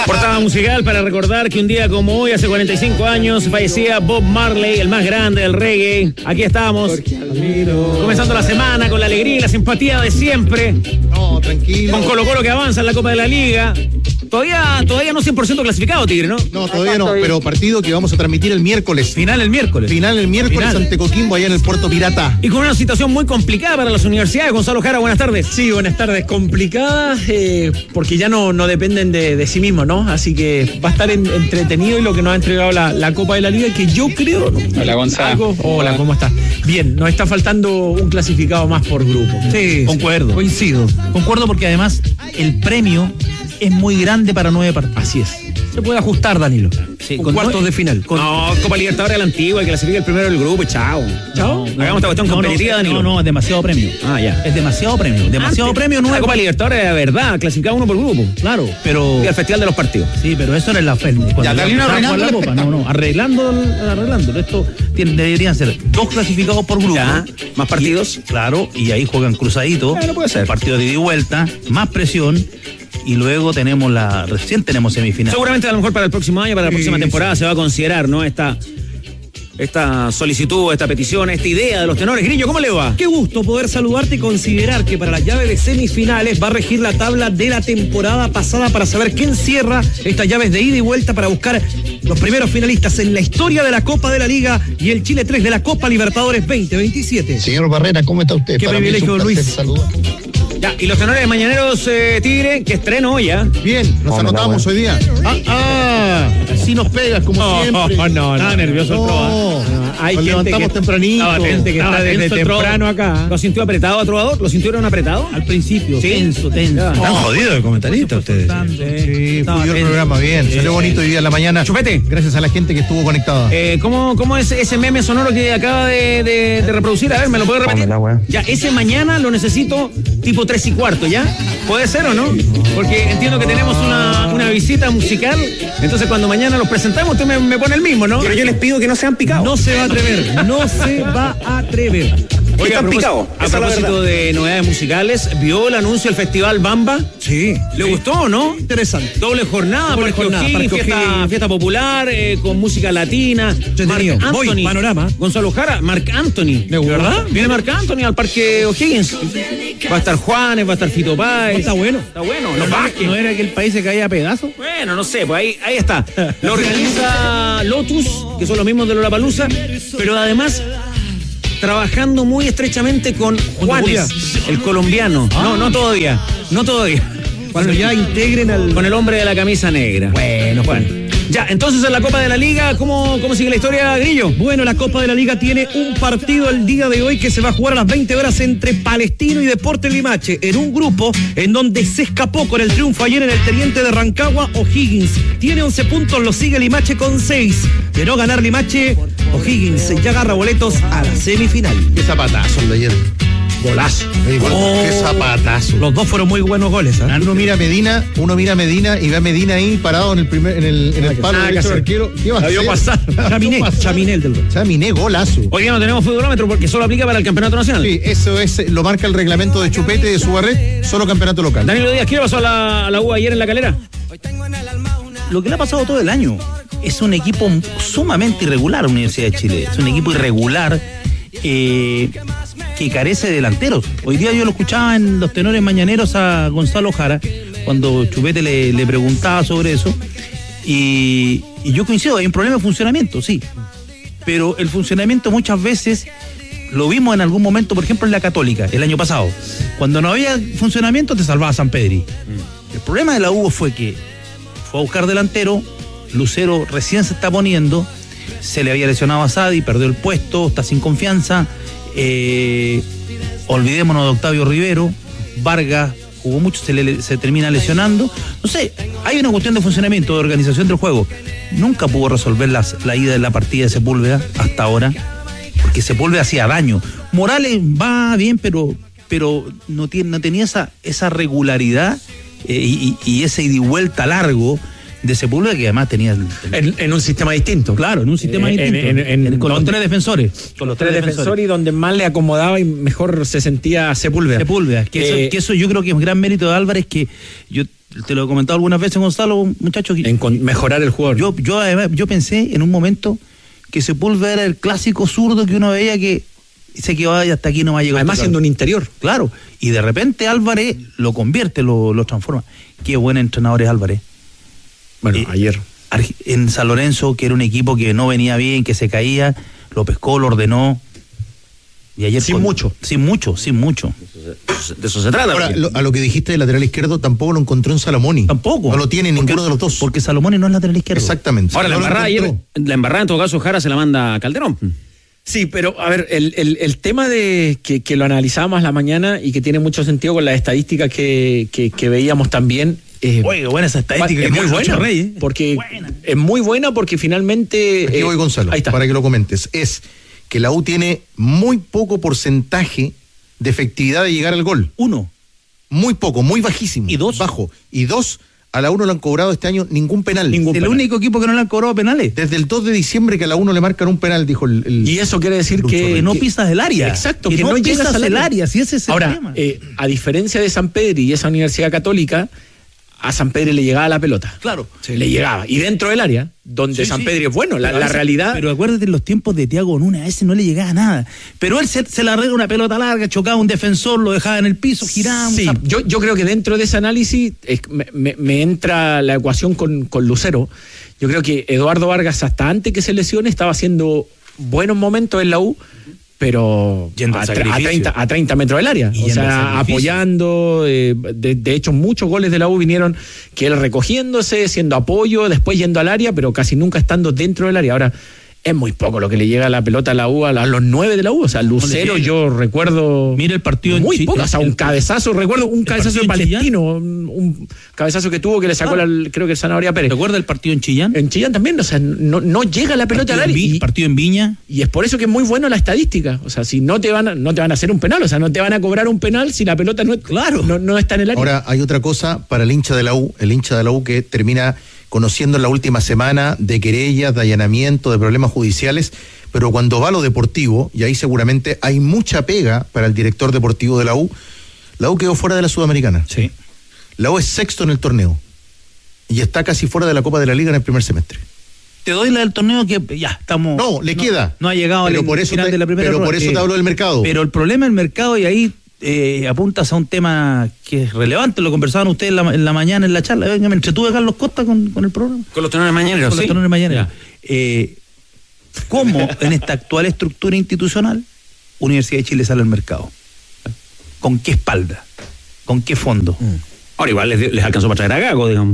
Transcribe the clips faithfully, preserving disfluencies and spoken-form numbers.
Portada musical para recordar que un día como hoy, hace cuarenta y cinco años, fallecía Bob Marley, el más grande del reggae. Aquí estamos, comenzando la semana con la alegría y la simpatía de siempre. No, tranquilo. Con Colo Colo que avanza en la Copa de la Liga. Todavía, todavía no cien por ciento clasificado, Tigre, ¿no? No, todavía no, pero partido que vamos a transmitir el miércoles. Final el miércoles. Final el miércoles Final. ante Coquimbo, allá en el Puerto Pirata. Y con una situación muy complicada para las universidades. Gonzalo Jara, buenas tardes. Sí, buenas tardes. Complicadas eh, porque ya no, no dependen de, de sí mismos, ¿no? Así que va a estar en, entretenido y lo que nos ha entregado la, la Copa de la Liga, que yo creo... Hola, Gonzalo. Algo, hola, ¿cómo estás? Bien, nos está faltando un clasificado más por grupo. Sí, concuerdo. Sí, coincido. Concuerdo porque además el premio es muy grande para nueve partidos. Así es. Se puede ajustar, Danilo. Sí, con con cuartos nueve- de final. con- No, Copa Libertadores a la antigua, que clasifique el primero del grupo, chao. Chao. Hagamos esta cuestión competitiva, no, Danilo. no, no, es demasiado premio. Ah, ya. Es demasiado premio. Demasiado Antes, premio, La nueve. Copa Libertadores de verdad, clasificado uno por grupo. Claro, pero. Y al festival de los partidos. Sí, pero eso era en la F E D. Ya, Danilo, la arreglándolo. Copa. No, no, arreglando, arreglándolo. Esto tiene- deberían ser dos clasificados por grupo. Ya, más partidos. Y- claro, y ahí juegan cruzaditos. Claro, puede ser. Partido de ida y vuelta, más presión. Y luego tenemos la. Recién tenemos semifinal. Seguramente a lo mejor para el próximo año, para la próxima temporada, se va a considerar, ¿no? Esta, esta solicitud, esta petición, esta idea de los tenores. Grillo, ¿cómo le va? Qué gusto poder saludarte y considerar que para la llave de semifinales va a regir la tabla de la temporada pasada para saber quién cierra estas llaves de ida y vuelta para buscar los primeros finalistas en la historia de la Copa de la Liga y el Chile tres de la Copa Libertadores veinte veintisiete. Señor Barrera, ¿cómo está usted? Qué Para mí es un privilegio, placer Luis. saludar. Ya, y los tenores mañaneros, eh, Tigre, que estreno hoy, ¿ya? Bien, nos anotamos hoy día. Ah, ah, así nos pegas, como siempre. no, no. Estaba nervioso el Trova. No, Hay nos gente levantamos que- tempranito. Estaba gente que Estaba está desde tenso el Trova. temprano acá. ¿Lo sintió apretado a Trovador? ¿Lo sintieron apretado? Al principio, Sí. tenso, tenso. Ya. Están jodidos de comentaristas ustedes. Sí, Estaba fluyó el tenso. programa bien. Salió bonito hoy día en la mañana. Chupete. Gracias a la gente que estuvo conectada. Eh, ¿cómo, ¿Cómo es ese meme sonoro que acaba de, de- de reproducir? A ver, ¿me lo puedo repetir? Ya, ese mañana lo necesito tipo tres y cuarto, ¿ya? ¿Puede ser o no? Porque entiendo que tenemos una, una visita musical, entonces cuando mañana los presentamos usted me, me pone el mismo, ¿no? Pero yo les pido que no sean picados. No se va a atrever, no se va a atrever. Oiga, a están propósito, picados, a esa es la propósito de novedades musicales, ¿vio el anuncio del Festival Bamba? Sí. ¿Le gustó o no? Interesante. Doble jornada, Doble Parque jornada, O'Higgins, Parque fiesta, O'Higgins. fiesta popular, eh, con música latina. Entretenido. Marc Voy, Anthony. panorama. Gonzalo Jara, Marc Anthony. Me gusta. ¿Verdad? Viene Marc Anthony al Parque O'Higgins. Va a estar Juanes, va a estar Fito Páez. Está bueno. Está bueno. ¿No, Los era- Vázquez. ¿No era que el país se caía a pedazos? Bueno, no sé, pues ahí, ahí está. Lo organiza Lotus, que son los mismos de Lollapalooza, pero además trabajando muy estrechamente con Juanes, el colombiano. No, no todavía, no todavía. Cuando ya integren al... Con el hombre de la camisa negra. Bueno, bueno. Ya, entonces en la Copa de la Liga, ¿cómo, cómo sigue la historia, Grillo? Bueno, la Copa de la Liga tiene un partido el día de hoy que se va a jugar a las veinte horas entre Palestino y Deportes Limache, en un grupo en donde se escapó con el triunfo ayer en el Teniente de Rancagua, O'Higgins. Tiene once puntos, lo sigue Limache con seis. De no ganar Limache, O'Higgins ya agarra boletos a la semifinal. Qué zapatazo el de ayer. Golazo. Ey, bueno, Oh. Qué zapatazo. Los dos fueron muy buenos goles, ¿eh? Uno mira a Medina, uno mira a Medina y ve a Medina ahí parado en el primer, en el, en el palo nada que derecho del hacer. arquero. ¿Qué va a La vio hacer? pasar. La vio Chaminé, pasar. Chaminé el del gol. Chaminé, golazo. Hoy día no tenemos futbolómetro porque solo aplica para el campeonato nacional. Sí, eso es, lo marca el reglamento de Chupete de Subarret, solo campeonato local. Danilo Díaz, ¿qué le pasó a la, a la U ayer en la Calera? Lo que le ha pasado todo el año. Es un equipo sumamente irregular, Universidad de Chile. Es un equipo irregular eh, que carece de delanteros. Hoy día yo lo escuchaba en los tenores mañaneros a Gonzalo Jara, cuando Chupete le, le preguntaba sobre eso. Y, y yo coincido, hay un problema de funcionamiento, sí. Pero el funcionamiento muchas veces lo vimos en algún momento, por ejemplo, en la Católica, el año pasado. Cuando no había funcionamiento, te salvaba San Pedri. El problema de la U fue que fue a buscar delantero, Lucero recién se está poniendo, se le había lesionado a Sadi, perdió el puesto, está sin confianza. Eh, olvidémonos de Octavio Rivero, Vargas jugó mucho, se, le, se termina lesionando. No sé, hay una cuestión de funcionamiento, de organización del juego. Nunca pudo resolver las, la ida de la partida de Sepúlveda hasta ahora, porque Sepúlveda hacía daño. Morales va bien, pero, pero no, tiene, no tenía esa, esa regularidad eh, y, y ese ida y vuelta largo de Sepúlveda, que además tenía el, el, En, en un sistema distinto. claro, en un sistema Eh, distinto, en- en- en- con los donde- tres defensores, con los Tres defensores y donde más le acomodaba y mejor se sentía Sepúlveda. Sepúlveda, que, Eh, eso, que eso yo creo que es un gran mérito de Álvarez, que yo te lo he comentado algunas veces, Gonzalo, muchachos. En con, mejorar el jugador. Yo, yo, además, yo pensé en un momento que Sepúlveda era el clásico zurdo que uno veía que se quedaba y hasta aquí no va a llegar. Además siendo un interior. Claro, y de repente Álvarez lo convierte, lo, lo transforma. Qué buen entrenador es Álvarez. Bueno, eh, ayer. En San Lorenzo, que era un equipo que no venía bien, que se caía, lo pescó, lo ordenó. Y ayer sin con, mucho. Sin mucho, sin mucho. De eso se trata. Ahora, lo, a lo que dijiste del lateral izquierdo, tampoco lo encontró en Salomoni. Tampoco. No lo tiene porque, ninguno de los dos. Porque Salomoni no es lateral izquierdo. Exactamente. Ahora, no la embarrada ayer, la embarrada en todo caso, Jara se la manda a Calderón. Sí, pero a ver, el, el, el tema de que, que lo analizábamos la mañana y que tiene mucho sentido con las estadísticas que, que, que veíamos también. Eh, Oye, buena esa estadística. Es muy buena, Rey, ¿eh? Porque buena. Es muy buena porque finalmente... Aquí voy, Gonzalo, ahí está. Para que lo comentes. Es que la U tiene muy poco porcentaje de efectividad de llegar al gol. Uno. Muy poco, muy bajísimo. Y dos. Bajo. Y dos, a la U no le han cobrado este año ningún penal. Ningún el penal. único equipo que no le han cobrado penales. Desde el dos de diciembre que a la U no le marcan un penal, dijo el... el y eso quiere decir Lucho, que... Que no pisas el área. Exacto, que, que no, no pisas llegas al el área. área, si ese es el Ahora, tema. Eh, a diferencia de San Pedro y esa Universidad Católica, a San Pedro le llegaba la pelota. Claro. Sí. Le llegaba. Y dentro del área, donde sí, San sí. Pedro es bueno, la, la veces, realidad... Pero acuérdate en los tiempos de Thiago Nunes, a ese no le llegaba nada. Pero él se, se le arregla una pelota larga, chocaba un defensor, lo dejaba en el piso, giraba. Sí, yo, yo creo que dentro de ese análisis es, me, me, me entra la ecuación con, con Lucero. Yo creo que Eduardo Vargas, hasta antes que se lesione, estaba haciendo buenos momentos en la U, pero a, a, treinta, a treinta metros del área, y o sea, apoyando, eh, de, de hecho muchos goles de la U vinieron que él recogiéndose, siendo apoyo, después yendo al área, pero casi nunca estando dentro del área. Ahora, es muy poco lo que le llega a la pelota a la U, a, la, a los nueve de la U, o sea, Lucero, no yo recuerdo... Mira el partido muy en poco, o sea, un cabezazo, recuerdo un cabezazo de Palestino, un, un cabezazo que tuvo que le sacó, ah, la, creo que el Zanahoria Pérez. ¿Recuerda el partido en Chillán? En Chillán también, o sea, no, no llega la pelota al área. Y partido en Viña. Y es por eso que es muy bueno la estadística, o sea, si no te van a, no te van a hacer un penal, o sea, no te van a cobrar un penal si la pelota no, claro, no, no está en el área. Ahora, hay otra cosa para el hincha de la U, el hincha de la U que termina conociendo en la última semana de querellas, de allanamiento, de problemas judiciales, pero cuando va a lo deportivo, y ahí seguramente hay mucha pega para el director deportivo de la U, la U quedó fuera de la Sudamericana. Sí. La U es sexto en el torneo y está casi fuera de la Copa de la Liga en el primer semestre. Te doy la del torneo que ya estamos... No, le no, queda. No ha llegado pero al por eso final te, de la primera Pero ronda. por eso eh, te hablo del mercado. Pero el problema del mercado, y ahí eh, apuntas a un tema que es relevante, lo conversaban ustedes en la, en la mañana en la charla. Venga, me entretuve Carlos Costa con, con el programa. Con los tenores mañaneros. Con sí. los tenores mañaneros. Eh, ¿Cómo en esta actual estructura institucional Universidad de Chile sale al mercado? ¿Con qué espalda? ¿Con qué fondo? Mm. Ahora igual les, les alcanzó para traer a Gago, digamos.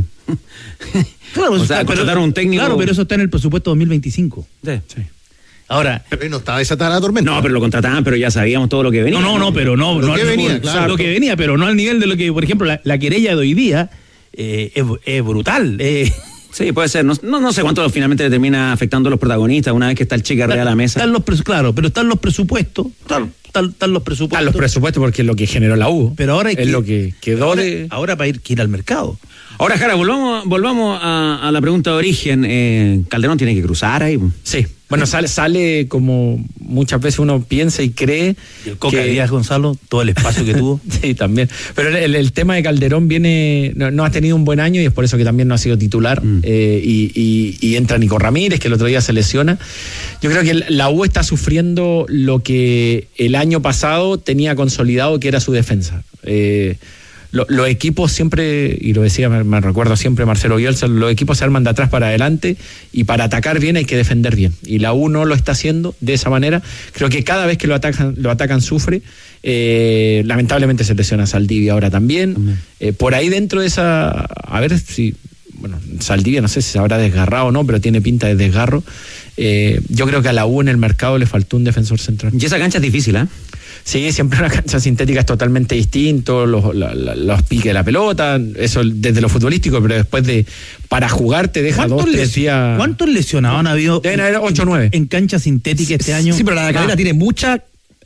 Claro, o sea, contratar un técnico. Claro, pero eso está en el presupuesto dos mil veinticinco. Sí, sí. Ahora, pero no estaba desatada la tormenta. No, pero lo contrataban, pero ya sabíamos todo lo que venía. No, no, no, pero no, lo no que al venía, nivel, claro. Lo que venía, pero no al nivel de lo que, por ejemplo, la, la querella de hoy día eh, es, es brutal. Eh. Sí, puede ser. No, no, no sé cuánto finalmente le termina afectando a los protagonistas una vez que está el cheque arriba de la mesa. Están los pres, claro, pero están los presupuestos. Están, están, están los presupuestos. Están los presupuestos porque es lo que generó la U. Pero ahora hay es que, lo que quedó ahora, de. Ahora para ir, que ir al mercado. Ahora, Jara, volvamos, volvamos a, a la pregunta de origen. Eh, Calderón tiene que cruzar ahí. Sí. Bueno, sale, sale como muchas veces uno piensa y cree. Y el Coca que... Díaz Gonzalo, todo el espacio que tuvo. Sí, también. Pero el, el tema de Calderón viene, no, no ha tenido un buen año y es por eso que también no ha sido titular. Mm. Eh, y, y, y entra Nico Ramírez, que el otro día se lesiona. Yo creo que la U está sufriendo lo que el año pasado tenía consolidado, que era su defensa. Eh, Lo, los equipos siempre, y lo decía, me, me recuerdo siempre Marcelo Bielsa, los equipos se arman de atrás para adelante y para atacar bien hay que defender bien. Y la U no lo está haciendo de esa manera. Creo que cada vez que lo atacan, lo atacan sufre. Eh, lamentablemente se lesiona Saldivia ahora también. Eh, por ahí dentro de esa, a ver si, bueno, Saldivia no sé si se habrá desgarrado o no, pero tiene pinta de desgarro. Eh, yo creo que a la U en el mercado le faltó un defensor central. Y esa cancha es difícil, ¿eh? Sí, siempre una cancha sintética es totalmente distinto, los, la, la, los piques de la pelota, eso desde lo futbolístico, pero después de para jugar te deja dos, tres días. ¿Cuántos lesionados han habido? Deben haber ocho o nueve. En cancha sintética este sí, año. Sí, pero la de Calera ah. tiene mucha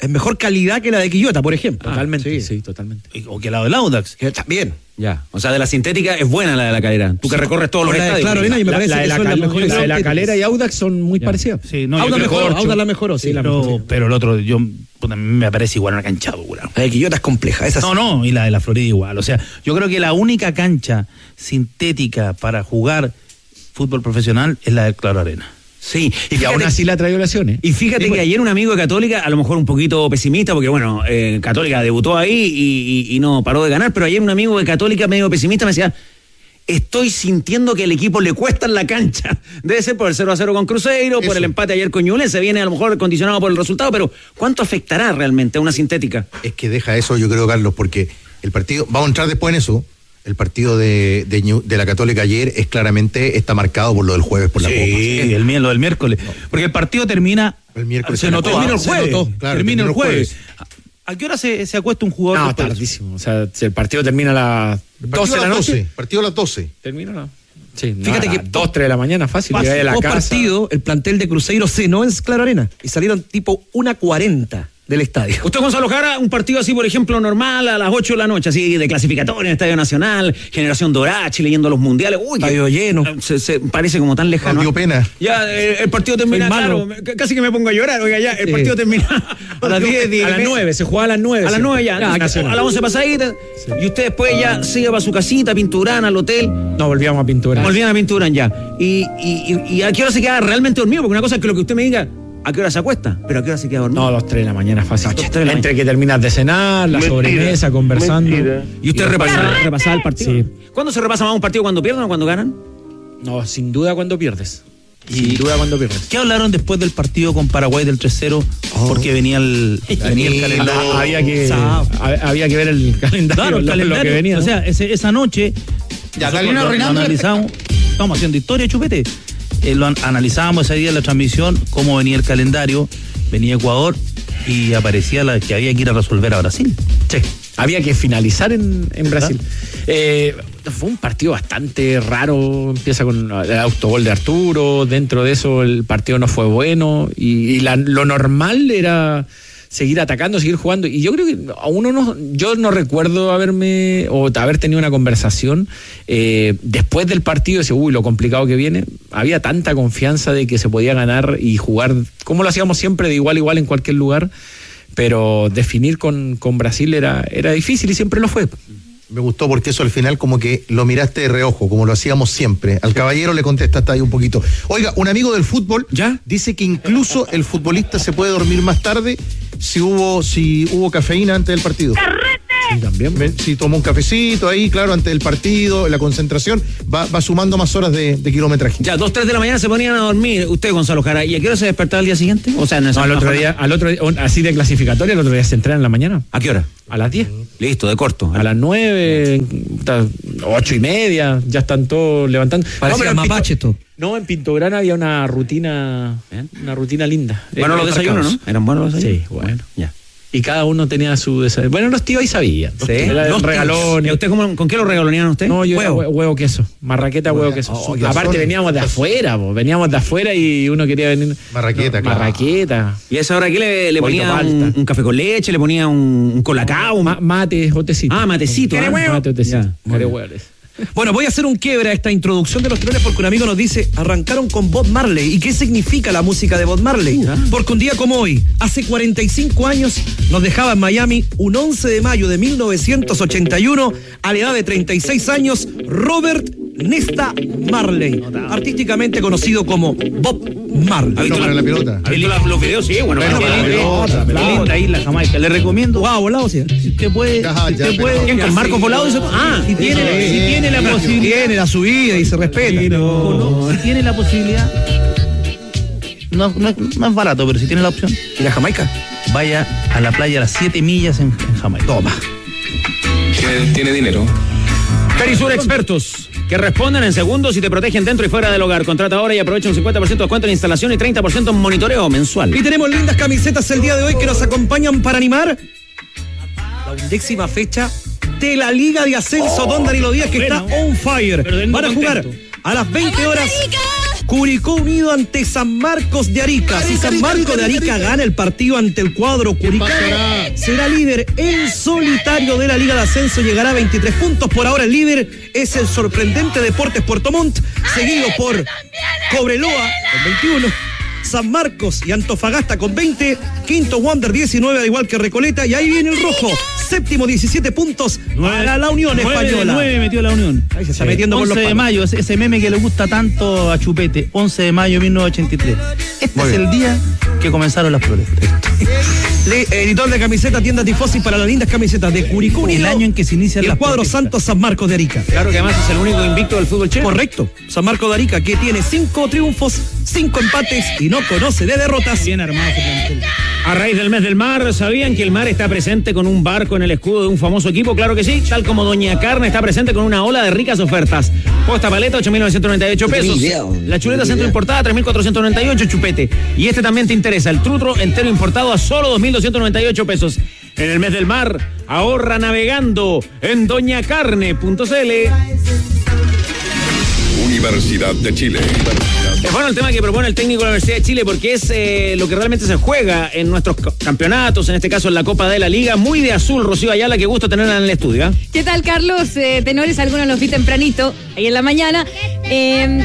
es mejor calidad que la de Quillota, por ejemplo. Ah, totalmente. Sí, sí, totalmente. O que la del Audax. Que también. Ya. O sea, de la sintética es buena la de la Calera. Tú que recorres todos los La de estadios. Claro Arena, y me La, parece la de que la, son las cal- mejores la de la sintéticas. Calera y Audax son muy Ya. parecidas. Sí, no, yo Audax creo- mejoró, Corcho. Audax la mejoró, sí. Sí, la pero, mejoró. pero el otro, yo, puta, a mí me parece igual una cancha dura. La de Quillota es compleja, esa sí. No, no, y la de la Florida igual. O sea, yo creo que la única cancha sintética para jugar fútbol profesional es la del Claro Arena. Sí. Y, fíjate- aún así la trae lesiones. Y fíjate que ayer un amigo de Católica, a lo mejor un poquito pesimista, porque bueno, eh, Católica debutó ahí y, y- y no paró de ganar, pero ayer un amigo de Católica medio pesimista me decía, estoy sintiendo que el equipo le cuesta en la cancha. Debe ser por el cero a cero con Cruzeiro, por Eso. el empate ayer con Ñublense, se viene a lo mejor condicionado por el resultado, pero ¿cuánto afectará realmente a una sintética? Es que deja eso, yo creo, Carlos, porque el partido, vamos a entrar después en eso. El partido de, de, Ñu- de la Católica ayer es claramente, está marcado por lo del jueves por la Sí, Copa. el, mi- lo del miércoles. Porque el partido termina. El miércoles Se en la notó. Copa. Termina el Se jueves. notó, claro, termina el terminó el jueves. jueves. ¿A qué hora se, se acuesta un jugador? No, después? tardísimo. O sea, si el partido termina a las El doce partido de a la las noche. doce. Partido a las doce. Termina la... Sí, no, Fíjate a que las dos, tres de la mañana, fácil. Fácil, llegáis a la post casa. partido, el plantel de Cruzeiro cenó en Claro Arena y salieron tipo una cuarenta del estadio. Usted, Gonzalo Jara, un partido así, por ejemplo, normal, a las ocho de la noche, así de clasificatorio en el Estadio Nacional, Generación Dorachi, leyendo los mundiales. Uy, que- Estadio lleno. Se, se parece como tan lejano. No, dio pena. Ya, eh, el partido termina, Soy malo. claro, me- c- casi que me pongo a llorar. Oiga, ya, el Sí. partido termina a las diez, diez. A las nueve, se juega a las nueve. A las nueve ya, siempre. a Nacional. las once pasadita. Y usted después ya se iba a su casita, Pinturán, al hotel. No, volvíamos a pintura. Volvían a Pinturán ya. Y, y, y, y a qué hora se queda realmente dormido, porque una cosa es que lo que usted me diga, a qué hora se acuesta, pero a qué hora se queda dormido. No, dos, tres de la mañana, fácil. No, tres de la Entre que terminas de cenar, la sobremesa, conversando. ¿Y usted repasaba, repasaba el partido? Sí. ¿Cuándo se repasa más un partido? ¿Cuando pierden o cuando ganan? No, sin duda cuando pierdes. Sin duda cuando pierdes. ¿Qué hablaron después del partido con Paraguay del tres cero? Porque venía el, venía el calendario. Ah, había, que, Sábado. ha- había que ver el calendario, Claro, el lo, lo calendario. que venía. O ¿no? sea, ese- esa noche. Ya, nosotros Carolina lo- lo arruinando el analizamos. Estamos haciendo historia, chupete. Eh, lo an- analizábamos ese día en la transmisión, cómo venía el calendario, venía Ecuador y aparecía la que había que ir a resolver a Brasil. Sí, había que finalizar en, en Brasil. Eh, fue un partido bastante raro. Empieza con el autogol de Arturo. Dentro de eso, el partido no fue bueno. Y, y la- lo normal era seguir atacando, seguir jugando. Y yo creo que a uno no. Yo no recuerdo haberme. o haber tenido una conversación eh, después del partido. Decir, uy, lo complicado que viene. Había tanta confianza de que se podía ganar y jugar como lo hacíamos siempre, de igual a igual en cualquier lugar. Pero definir con, con Brasil era, era difícil y siempre lo fue. Me gustó porque eso al final como que lo miraste de reojo, como lo hacíamos siempre. Al caballero le contestaste ahí un poquito. Oiga, un amigo del fútbol ¿Ya? dice que incluso el futbolista se puede dormir más tarde si hubo, si hubo cafeína antes del partido. Y también. Ven, Si tomó un cafecito ahí, claro, antes del partido, la concentración, va, va sumando más horas de, de kilometraje. Ya, dos, tres de la mañana se ponían a dormir. Usted, Gonzalo Jara, ¿y a qué hora se despertaba el día siguiente? O sea, en esa No, al otro misma día, al otro día, así de clasificatoria, el otro día se entrena en la mañana. jornada. ¿A qué hora? A las diez. Listo, de corto. A las nueve, ta- ocho y media, ya están todos levantando. Parecía pero en mapache Pinto- esto. No, en Pinto Grana había una rutina, Bien. una rutina linda. Bueno, Eh, los desayunos, ¿no? marcados. ¿Eran buenos los desayunos? Sí, bueno. Ya. Y cada uno tenía su desayuno. Bueno, los tíos ahí sabían. ¿Sí? Era Los regalón. tíos. ¿Y usted cómo- con qué lo regaloneaban a usted? No, yo Huevo. era hue- huevo queso. Marraqueta, huevo queso. Oh, Aparte son- veníamos de afuera, po. veníamos de afuera y uno quería venir. Marraqueta, claro. Marraqueta. ¿Y a esa hora qué le, le Poquito ponía un, palta. un café con leche? ¿Le ponía un, un colacao? un- Ma- mate o tecito. Ah, matecito. Mate ¿ah? o tecito. Ya, muy Care bien. hueles. Bueno, voy a hacer un quiebre a esta introducción de los trenes porque un amigo nos dice, arrancaron con Bob Marley. ¿Y qué significa la música de Bob Marley? Porque un día como hoy, hace cuarenta y cinco años, nos dejaba en Miami un once de mayo de mil novecientos ochenta y uno, a la edad de treinta y seis años, Robert Nesta Marley, artísticamente conocido como Bob Marley. Ah, no, para la pelota. ¿Ha visto la- los videos? Sí, bueno, Bueno, bueno, para la bueno. pelota, Qué pelota. linda isla Jamaica. Le recomiendo. Wow, volado, sí. Si usted puede. Ya, si ya, usted pero- puede. ¿Quién, con Marcos Volado? dice- Ah, Si tiene, Sí. si tiene la posibilidad. Tiene la subida y se respeta. Cono- Si tiene la posibilidad. No, no, es- no es barato, pero si tiene la opción, ¿Y la Jamaica? vaya a la playa a las siete millas en, en Jamaica. Toma. Tiene, tiene dinero. Perisur Expertos, que responden en segundos y te protegen dentro y fuera del hogar. Contrata ahora y aprovecha un cincuenta por ciento de descuento en instalación y treinta por ciento en monitoreo mensual. Y tenemos lindas camisetas el día de hoy que nos acompañan para animar la undécima fecha de la Liga de Ascenso, don Danilo Díaz, que bueno. está on fire. Pero vengo Van a jugar contento. a las veinte horas Curicó Unido ante San Marcos de Arica. Si San Marcos de Arica gana el partido ante el cuadro curicano, será líder en solitario de la Liga de Ascenso, llegará a veintitrés puntos. Por ahora el líder es el sorprendente Deportes Puerto Montt, seguido por Cobreloa con veintiuno, San Marcos y Antofagasta con veinte, quinto Wander diecinueve, al igual que Recoleta, y ahí viene el rojo, séptimo diecisiete puntos para la Unión Española. nueve metió la Unión. Ahí se está sí. metiendo con los once de mayo, ese meme que le gusta tanto a Chupete, once de mayo de mil novecientos ochenta y tres. Este Muy es bien. El día que comenzaron las protestas. Le, editor de camiseta, tienda Tifosi para las lindas camisetas de Curicó Unido. El año en que se inicia el cuadro protestas. Santos San Marcos de Arica. Claro que además es el único invicto del fútbol chileno. Correcto. San Marcos de Arica, que tiene cinco triunfos, cinco empates y no conoce de derrotas. Bien armado su plantel. A raíz del mes del mar, ¿sabían que el mar está presente con un barco en el escudo de un famoso equipo? Claro que sí, tal como Doña Carne está presente con una ola de ricas ofertas. Posta paleta, ocho mil novecientos noventa y ocho pesos. La chuleta centro importada, tres mil cuatrocientos noventa y ocho, chupete. Y este también te interesa, el trutro entero importado a solo dos mil doscientos noventa y ocho pesos. En el mes del mar, ahorra navegando en doña carne punto c l. Universidad de Chile. Es bueno el tema que propone el técnico de la Universidad de Chile, porque es eh, lo que realmente se juega en nuestros campeonatos, en este caso en la Copa de la Liga. Muy de azul, Rocío Ayala, qué gusto tenerla en el estudio. ¿eh? ¿Qué tal, Carlos? Eh, tenores, algunos los vi tempranito, ahí en la mañana. Eh,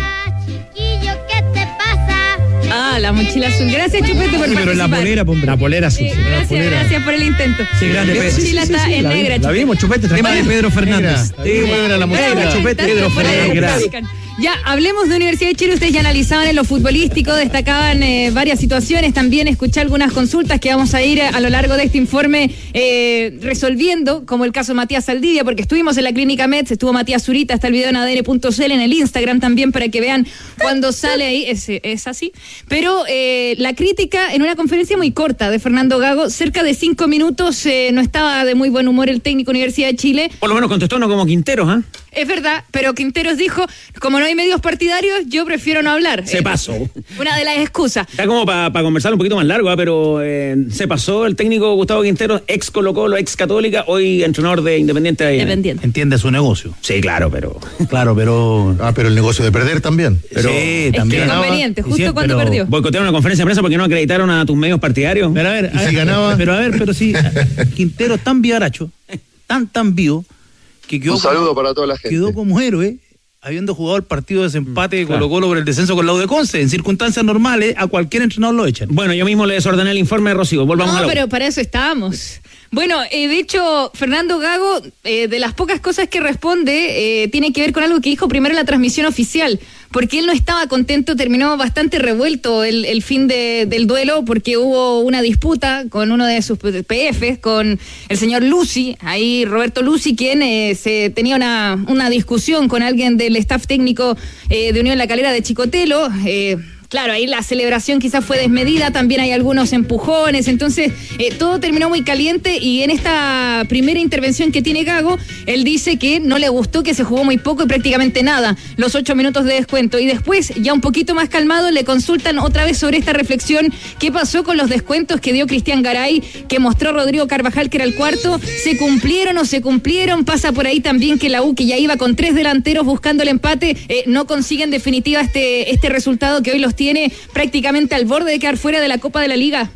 Ah, la mochila azul. Gracias, Chupete, por sí, participar. Pero la polera, la polera azul. Sí, gracias, polera. Gracias por el intento. Sí, grande, la Pedro. mochila sí, sí, está sí, en la negra, Chupete. La vimos, Chupete. Tema de Pedro Fernández. Sí, bueno, la mochila. Chupete, Pedro Fernández. Ya, hablemos de Universidad de Chile. Ustedes ya analizaban en lo futbolístico, destacaban eh, varias situaciones. También escuché algunas consultas que vamos a ir a, a lo largo de este informe eh, resolviendo, como el caso de Matías Saldivia, porque estuvimos en la Clínica Mets, estuvo Matías Zurita, está el video en A D N punto c l, en el Instagram también, para que vean cuando sale ahí. Es, es así. Pero eh, la crítica en una conferencia muy corta de Fernando Gago, cerca de cinco minutos, eh, no estaba de muy buen humor el técnico de Universidad de Chile. Por lo menos contestó no como Quinteros, ¿ah? ¿eh? Es verdad, pero Quinteros dijo, como no hay medios partidarios, yo prefiero no hablar. Se eh, pasó. Una de las excusas. Está como para pa conversar un poquito más largo, ¿eh? pero eh, se pasó el técnico Gustavo Quinteros, ex Colo Colo, ex Católica, hoy entrenador de Independiente de Independiente. Entiende su negocio. Sí, claro, pero... Claro, pero... Ah, pero el negocio de perder también. Pero, sí, es también. Que es conveniente, justo sí, cuando perdió. Boicotearon una conferencia de prensa porque no acreditaron a tus medios partidarios. Pero a ver, a si ver ganaba... pero a ver, pero sí, Quinteros tan vivaracho, tan tan vivo, que quedó, un saludo como, para toda la gente. Quedó como héroe, habiendo jugado el partido de desempate de Colo Colo por el descenso con la U de Conce. En circunstancias normales, a cualquier entrenador lo echan. Bueno, yo mismo le desordené el informe de Rocío. Volvamos no, a la... pero para eso estábamos. Bueno, eh, de hecho, Fernando Gago, eh, de las pocas cosas que responde, eh, tiene que ver con algo que dijo primero en la transmisión oficial, porque él no estaba contento, terminó bastante revuelto el, el fin de, del duelo, porque hubo una disputa con uno de sus P Fs, con el señor Lucy, ahí Roberto Lucy, quien eh, se tenía una, una discusión con alguien del staff técnico eh, de Unión La Calera de Chicotelo. eh, Claro, ahí la celebración quizás fue desmedida, también hay algunos empujones, entonces eh, todo terminó muy caliente, y en esta primera intervención que tiene Gago, él dice que no le gustó, que se jugó muy poco y prácticamente nada, los ocho minutos de descuento, y después, ya un poquito más calmado, le consultan otra vez sobre esta reflexión, qué pasó con los descuentos que dio Cristian Garay, que mostró Rodrigo Carvajal, que era el cuarto, se cumplieron o se cumplieron. Pasa por ahí también que la U, que ya iba con tres delanteros buscando el empate, eh, no consigue en definitiva este, este resultado que hoy los tiene prácticamente al borde de quedar fuera de la Copa de la Liga.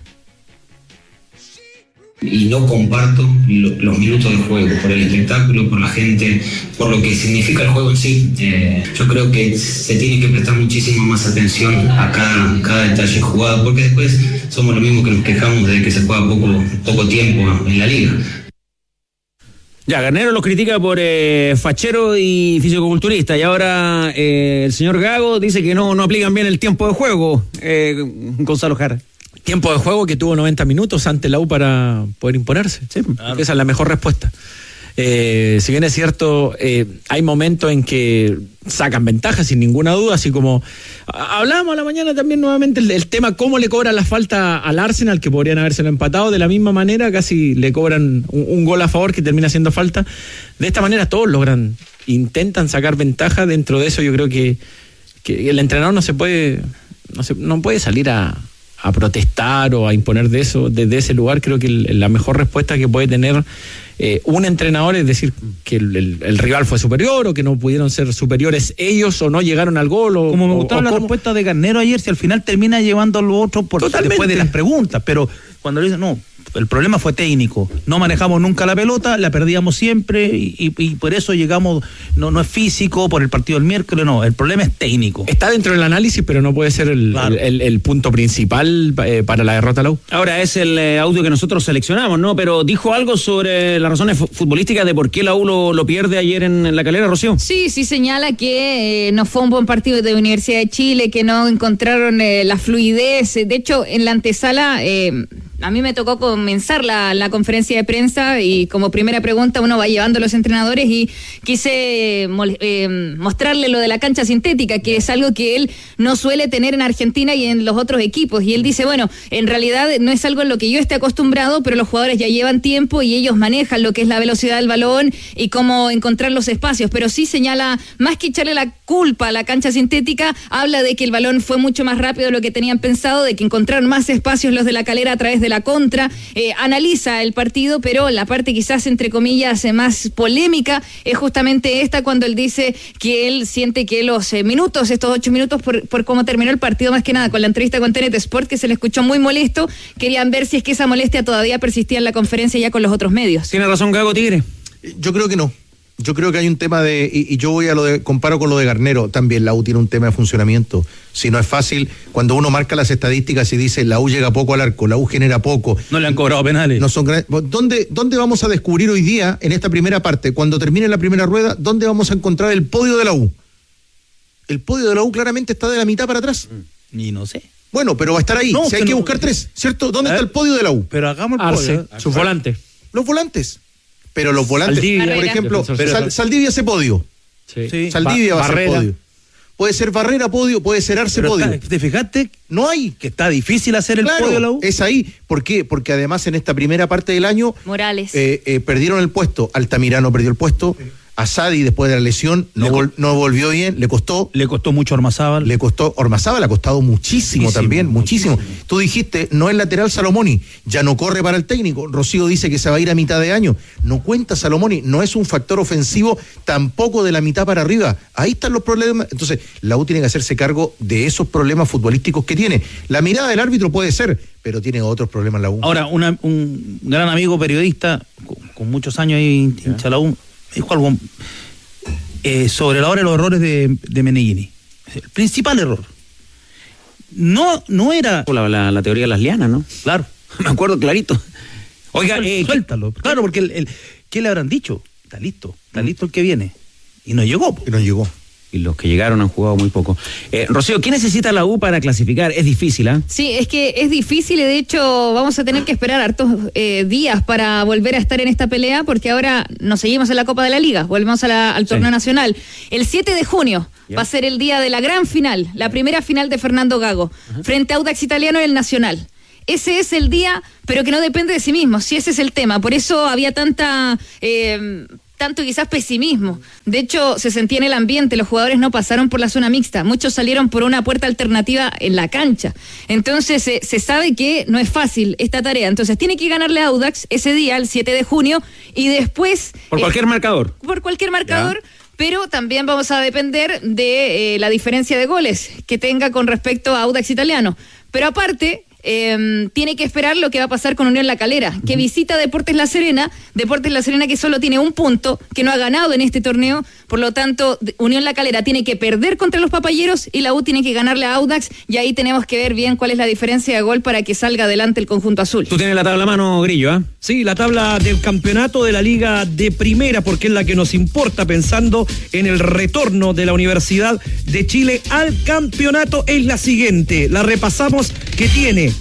Y no comparto lo, los minutos de juego, por el espectáculo, por la gente, por lo que significa el juego en sí. Eh, yo creo que se tiene que prestar muchísimo más atención a cada, cada detalle jugado, porque después somos lo mismo que nos quejamos de que se juega poco, poco tiempo en la liga. Ya, Garnero los critica por eh, fachero y fisicoculturista, y ahora eh, el señor Gago dice que no, no aplican bien el tiempo de juego, eh, Gonzalo Jara. Tiempo de juego que tuvo noventa minutos ante la U para poder imponerse. Sí, claro. Esa es la mejor respuesta. Eh, si bien es cierto, eh, hay momentos en que sacan ventaja sin ninguna duda, así como hablábamos a la mañana también nuevamente el, el tema cómo le cobran la falta al Arsenal, que podrían habérselo empatado de la misma manera, casi le cobran un, un gol a favor que termina siendo falta. De esta manera todos logran, intentan sacar ventaja. Dentro de eso yo creo que, que el entrenador no se puede, no, se, no puede salir a a protestar o a imponer de eso, desde ese lugar, creo que el, la mejor respuesta que puede tener eh, un entrenador es decir que el, el, el rival fue superior o que no pudieron ser superiores ellos o no llegaron al gol. O, como me gustaba la cómo... respuesta de Garnero ayer, si al final termina llevando a los otros por, después de las preguntas, pero cuando le dicen, no, el problema fue técnico, no manejamos nunca la pelota, la perdíamos siempre y, y, y por eso llegamos, no, no es físico, por el partido del miércoles, no, el problema es técnico. Está dentro del análisis, pero no puede ser el, claro. el, el, el punto principal eh, para la derrota de la U. Ahora es el eh, audio que nosotros seleccionamos, ¿no? Pero dijo algo sobre las razones futbolísticas de por qué la U lo, lo pierde ayer en, en La Calera, Rocío. Sí, sí señala que eh, no fue un buen partido de Universidad de Chile, que no encontraron eh, la fluidez. De hecho, en la antesala... Eh, A mí me tocó comenzar la, la conferencia de prensa y como primera pregunta uno va llevando a los entrenadores y quise eh, mostrarle lo de la cancha sintética, que es algo que él no suele tener en Argentina y en los otros equipos. Y él dice, bueno, en realidad no es algo en lo que yo esté acostumbrado, pero los jugadores ya llevan tiempo y ellos manejan lo que es la velocidad del balón y cómo encontrar los espacios. Pero sí señala, más que echarle la culpa a la cancha sintética, habla de que el balón fue mucho más rápido de lo que tenían pensado, de que encontraron más espacios los de La Calera a través de la contra, eh, analiza el partido, pero la parte quizás entre comillas más polémica es justamente esta, cuando él dice que él siente que los eh, minutos, estos ocho minutos por, por cómo terminó el partido, más que nada con la entrevista con T N T Sport, que se le escuchó muy molesto, querían ver si es que esa molestia todavía persistía en la conferencia ya con los otros medios. ¿Tiene razón Gago Tigre? Yo creo que no. Yo creo que hay un tema de, y, y yo voy a lo de, comparo con lo de Garnero, también la U tiene un tema de funcionamiento. Si no es fácil, cuando uno marca las estadísticas y dice la U llega poco al arco, la U genera poco. No le han cobrado penales. No son gran... ¿Dónde, ¿Dónde vamos a descubrir hoy día, en esta primera parte, cuando termine la primera rueda, dónde vamos a encontrar el podio de la U? El podio de la U claramente está de la mitad para atrás. Y no sé. Bueno, pero va a estar ahí. No, si hay que no, buscar tres, ¿cierto? ¿Dónde está el podio de la U? Pero hagamos el Arce, podio. Sus volantes. Los volantes. Pero los volantes, Saldivia, por ejemplo, pero, Sal, Saldivia hace podio. Sí. Sí. Saldivia ba- va a ser podio. Puede ser Barrera podio, puede ser Arce pero podio. Está, ¿te fijaste? No hay. Que está difícil hacer el claro, podio de la U. Es ahí. ¿Por qué? Porque además en esta primera parte del año Morales eh, eh, perdieron el puesto. Altamirano perdió el puesto. Sí. Asadi después de la lesión no, vol- no volvió bien, le costó. Le costó mucho a Ormazábal. Le costó, Ormazábal le ha costado muchísimo, muchísimo también, muchísimo. muchísimo. Tú dijiste, no es lateral Salomoni, ya no corre para el técnico. Rocío dice que se va a ir a mitad de año. No cuenta Salomoni, no es un factor ofensivo tampoco de la mitad para arriba. Ahí están los problemas. Entonces, la U tiene que hacerse cargo de esos problemas futbolísticos que tiene. La mirada del árbitro puede ser, pero tiene otros problemas la U. Ahora, una, un gran amigo periodista, con, con muchos años ahí en Chalaú, dijo algo eh, sobre la hora de los errores de, de Meneghini. El principal error. No, no era. La, la, la teoría de las lianas, ¿no? Claro. Me acuerdo clarito. Oiga, eh, suéltalo. Claro, porque el, el, ¿qué le habrán dicho? Está listo, está listo el que viene. Y no llegó. Y no llegó. Y los que llegaron han jugado muy poco. Eh, Rocío, ¿qué necesita la U para clasificar? Es difícil, ¿ah? ¿eh? Sí, es que es difícil y de hecho vamos a tener que esperar hartos eh, días para volver a estar en esta pelea, porque ahora nos seguimos en la Copa de la Liga, volvemos a la, al torneo sí. nacional. El siete de junio yeah. va a ser el día de la gran final, la primera final de Fernando Gago, uh-huh. frente a Audax Italiano en el Nacional. Ese es el día, pero que no depende de sí mismo, si ese es el tema. Por eso había tanta... Eh, tanto quizás pesimismo. De hecho, se sentía en el ambiente, los jugadores no pasaron por la zona mixta, muchos salieron por una puerta alternativa en la cancha. Entonces, se, se sabe que no es fácil esta tarea. Entonces, tiene que ganarle a Audax ese día, el siete de junio, y después... Por eh, cualquier marcador. Por cualquier marcador, ya. Pero también vamos a depender de eh, la diferencia de goles que tenga con respecto a Audax Italiano. Pero aparte... Eh, tiene que esperar lo que va a pasar con Unión La Calera, que uh-huh. visita Deportes La Serena, Deportes La Serena que solo tiene un punto, que no ha ganado en este torneo, por lo tanto Unión La Calera tiene que perder contra los papayeros y la U tiene que ganarle a Audax, y ahí tenemos que ver bien cuál es la diferencia de gol para que salga adelante el conjunto azul. Tú tienes la tabla a mano, Grillo, ¿ah? ¿eh? Sí, la tabla del campeonato de la Liga de Primera, porque es la que nos importa pensando en el retorno de la Universidad de Chile al campeonato, es la siguiente, la repasamos, que tiene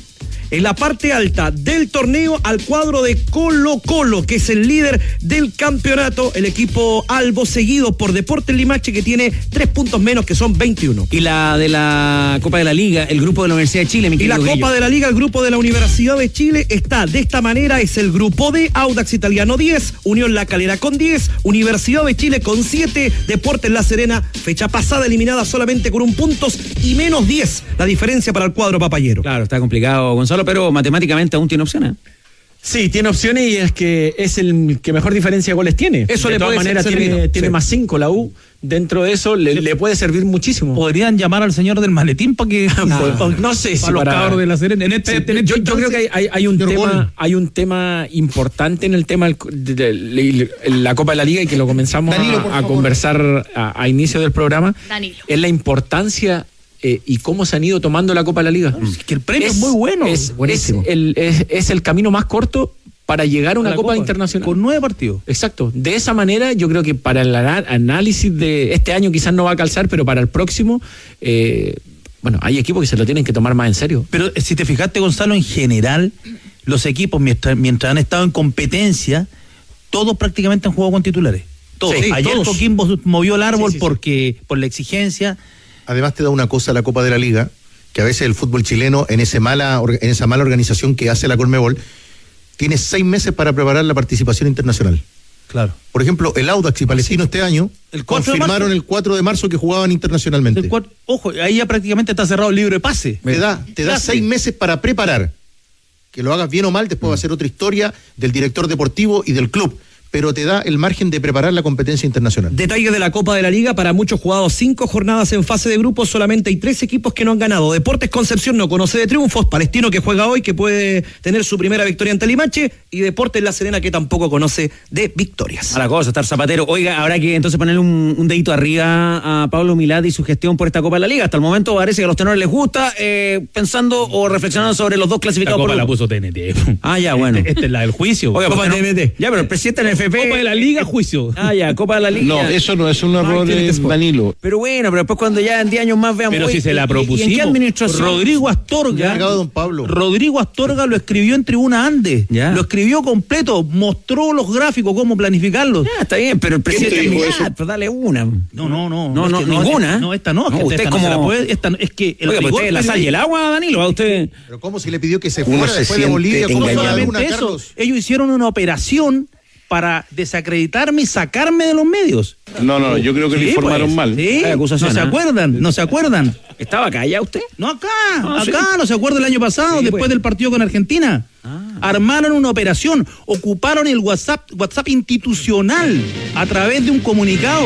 en la parte alta del torneo al cuadro de Colo Colo, que es el líder del campeonato, el equipo albo, seguido por Deportes Limache, que tiene tres puntos menos, que son veintiuno. Y la de la Copa de la Liga, el grupo de la Universidad de Chile, mi Y la querido Copa Guillo. de la Liga, el grupo de la Universidad de Chile está de esta manera, es el grupo D, Audax Italiano diez, Unión La Calera con diez, Universidad de Chile con siete, Deportes La Serena, fecha pasada eliminada solamente con un punto y menos diez, la diferencia para el cuadro papayero. Claro, está complicado, Gonzalo, pero matemáticamente aún tiene opciones. Sí, tiene opciones y es que es el que mejor diferencia de goles tiene. Eso de le todas puede maneras ser tiene, servido. tiene Sí. más cinco la U. Dentro de eso le, le puede servir muchísimo. Podrían llamar al señor del maletín para que No, no sé si para los para- cabros de la Serena. En este, Sí, en este yo, yo creo que hay, hay, hay un Señor Gol. tema, hay un tema importante en el tema del- de, de- de- de la Copa de la Liga y que lo comenzamos Danilo, por a, a favor. conversar a, a inicio del programa. Danilo. Es la importancia eh, y cómo se han ido tomando la Copa de la Liga. Es que el premio es muy bueno. Es, Buenísimo. es el, es, es el camino más corto para llegar a una La Copa, Copa, internacional. con nueve partidos. Exacto. De esa manera, yo creo que para el ana- análisis de este año quizás no va a calzar, pero para el próximo, eh, bueno, hay equipos que se lo tienen que tomar más en serio. Pero eh, si te fijaste, Gonzalo, en general, los equipos, mientras, mientras han estado en competencia, todos prácticamente han jugado con titulares. Todos. Sí, Ayer todos. Coquimbo movió el árbol Sí, sí, sí. porque por la exigencia. Además te da una cosa la Copa de la Liga, que a veces el fútbol chileno, en, ese mala, or- en esa mala organización que hace la Conmebol, tiene seis meses para preparar la participación internacional. Claro. Por ejemplo, el Audax y Palestino este año El cuatro de confirmaron marzo. el cuatro de marzo que jugaban internacionalmente. El cuatro- ojo, ahí ya prácticamente está cerrado el libro de pase. Te da, te da Clase. seis meses para preparar. Que lo hagas bien o mal, después va a ser otra historia del director deportivo y del club. Pero te da el margen de preparar la competencia internacional. Detalle de la Copa de la Liga, para muchos jugados cinco jornadas en fase de grupos, solamente hay tres equipos que no han ganado. Deportes Concepción no conoce de triunfos, Palestino que juega hoy, que puede tener su primera victoria ante Limache, y Deportes La Serena que tampoco conoce de victorias. A la cosa, estar Zapatero. Oiga, habrá que entonces ponerle un, un dedito arriba a Pablo Milad y su gestión por esta Copa de la Liga. Hasta el momento parece que a los tenores les gusta, eh, pensando o reflexionando sobre los dos La clasificados copa por la grupo. puso T N T. Ah, ya, bueno. Esta es la del juicio. Oiga, Copa ¿por qué de no? T N T. Ya, pero el presidente del F P. Copa de la Liga, juicio. Ah, ya, Copa de la Liga. No, eso no es un error de Danilo. Pero bueno, pero después cuando ya en diez años más veamos. Pero oye, si se la ¿y- y- propusimos. ¿Y en qué administración? Rodrigo Astorga. Llegado don Pablo. Rodrigo Astorga lo escribió en Tribuna Andes. Ya. Lo escribió completo, mostró los gráficos, cómo planificarlos. Ah, está bien, pero el presidente te es dijo Milad, eso? pues dale una. No, no, no. No, es no, que ninguna. No, esta no. No, que usted esta como- no se la puede, esta no- es que el Oiga, pues rigor usted la sal y el agua, Danilo, va usted. Pero ¿cómo si le pidió que se Uno fuera se después de siente Bolivia? ¿Cómo se va a dar solamente una, eso. Carlos? Ellos hicieron una operación para desacreditarme y sacarme de los medios. No, no, yo creo que le Sí, informaron pues, mal. Sí, Hay acusación, no se ¿ah? acuerdan, no se acuerdan. ¿Estaba acá ya usted? No acá, Ah, acá, sí. no se acuerda el año pasado, Sí, después pues. del partido con Argentina. Armaron una operación, ocuparon el WhatsApp, WhatsApp institucional a través de un comunicado.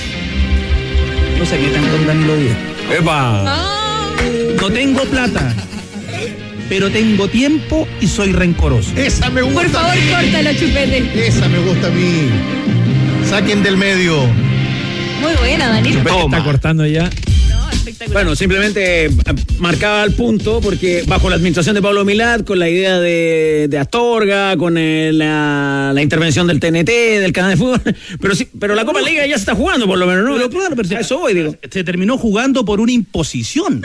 No se metan con Danilo Díaz. Ah, No tengo plata, pero tengo tiempo y soy rencoroso. Esa me gusta. por favor, a mí. córtalo, chupete. Esa me gusta a mí. Saquen del medio. Muy buena, Danilo. Está cortando ya. No, espectacular. Bueno, simplemente eh, marcaba el punto porque bajo la administración de Pablo Milad, con la idea de, de Astorga, con eh, la, la intervención del T N T, del canal de fútbol, pero sí, pero la Copa Liga ya se está jugando por lo menos, ¿no? Pero claro, pero A eso voy, digo. se terminó jugando por una imposición.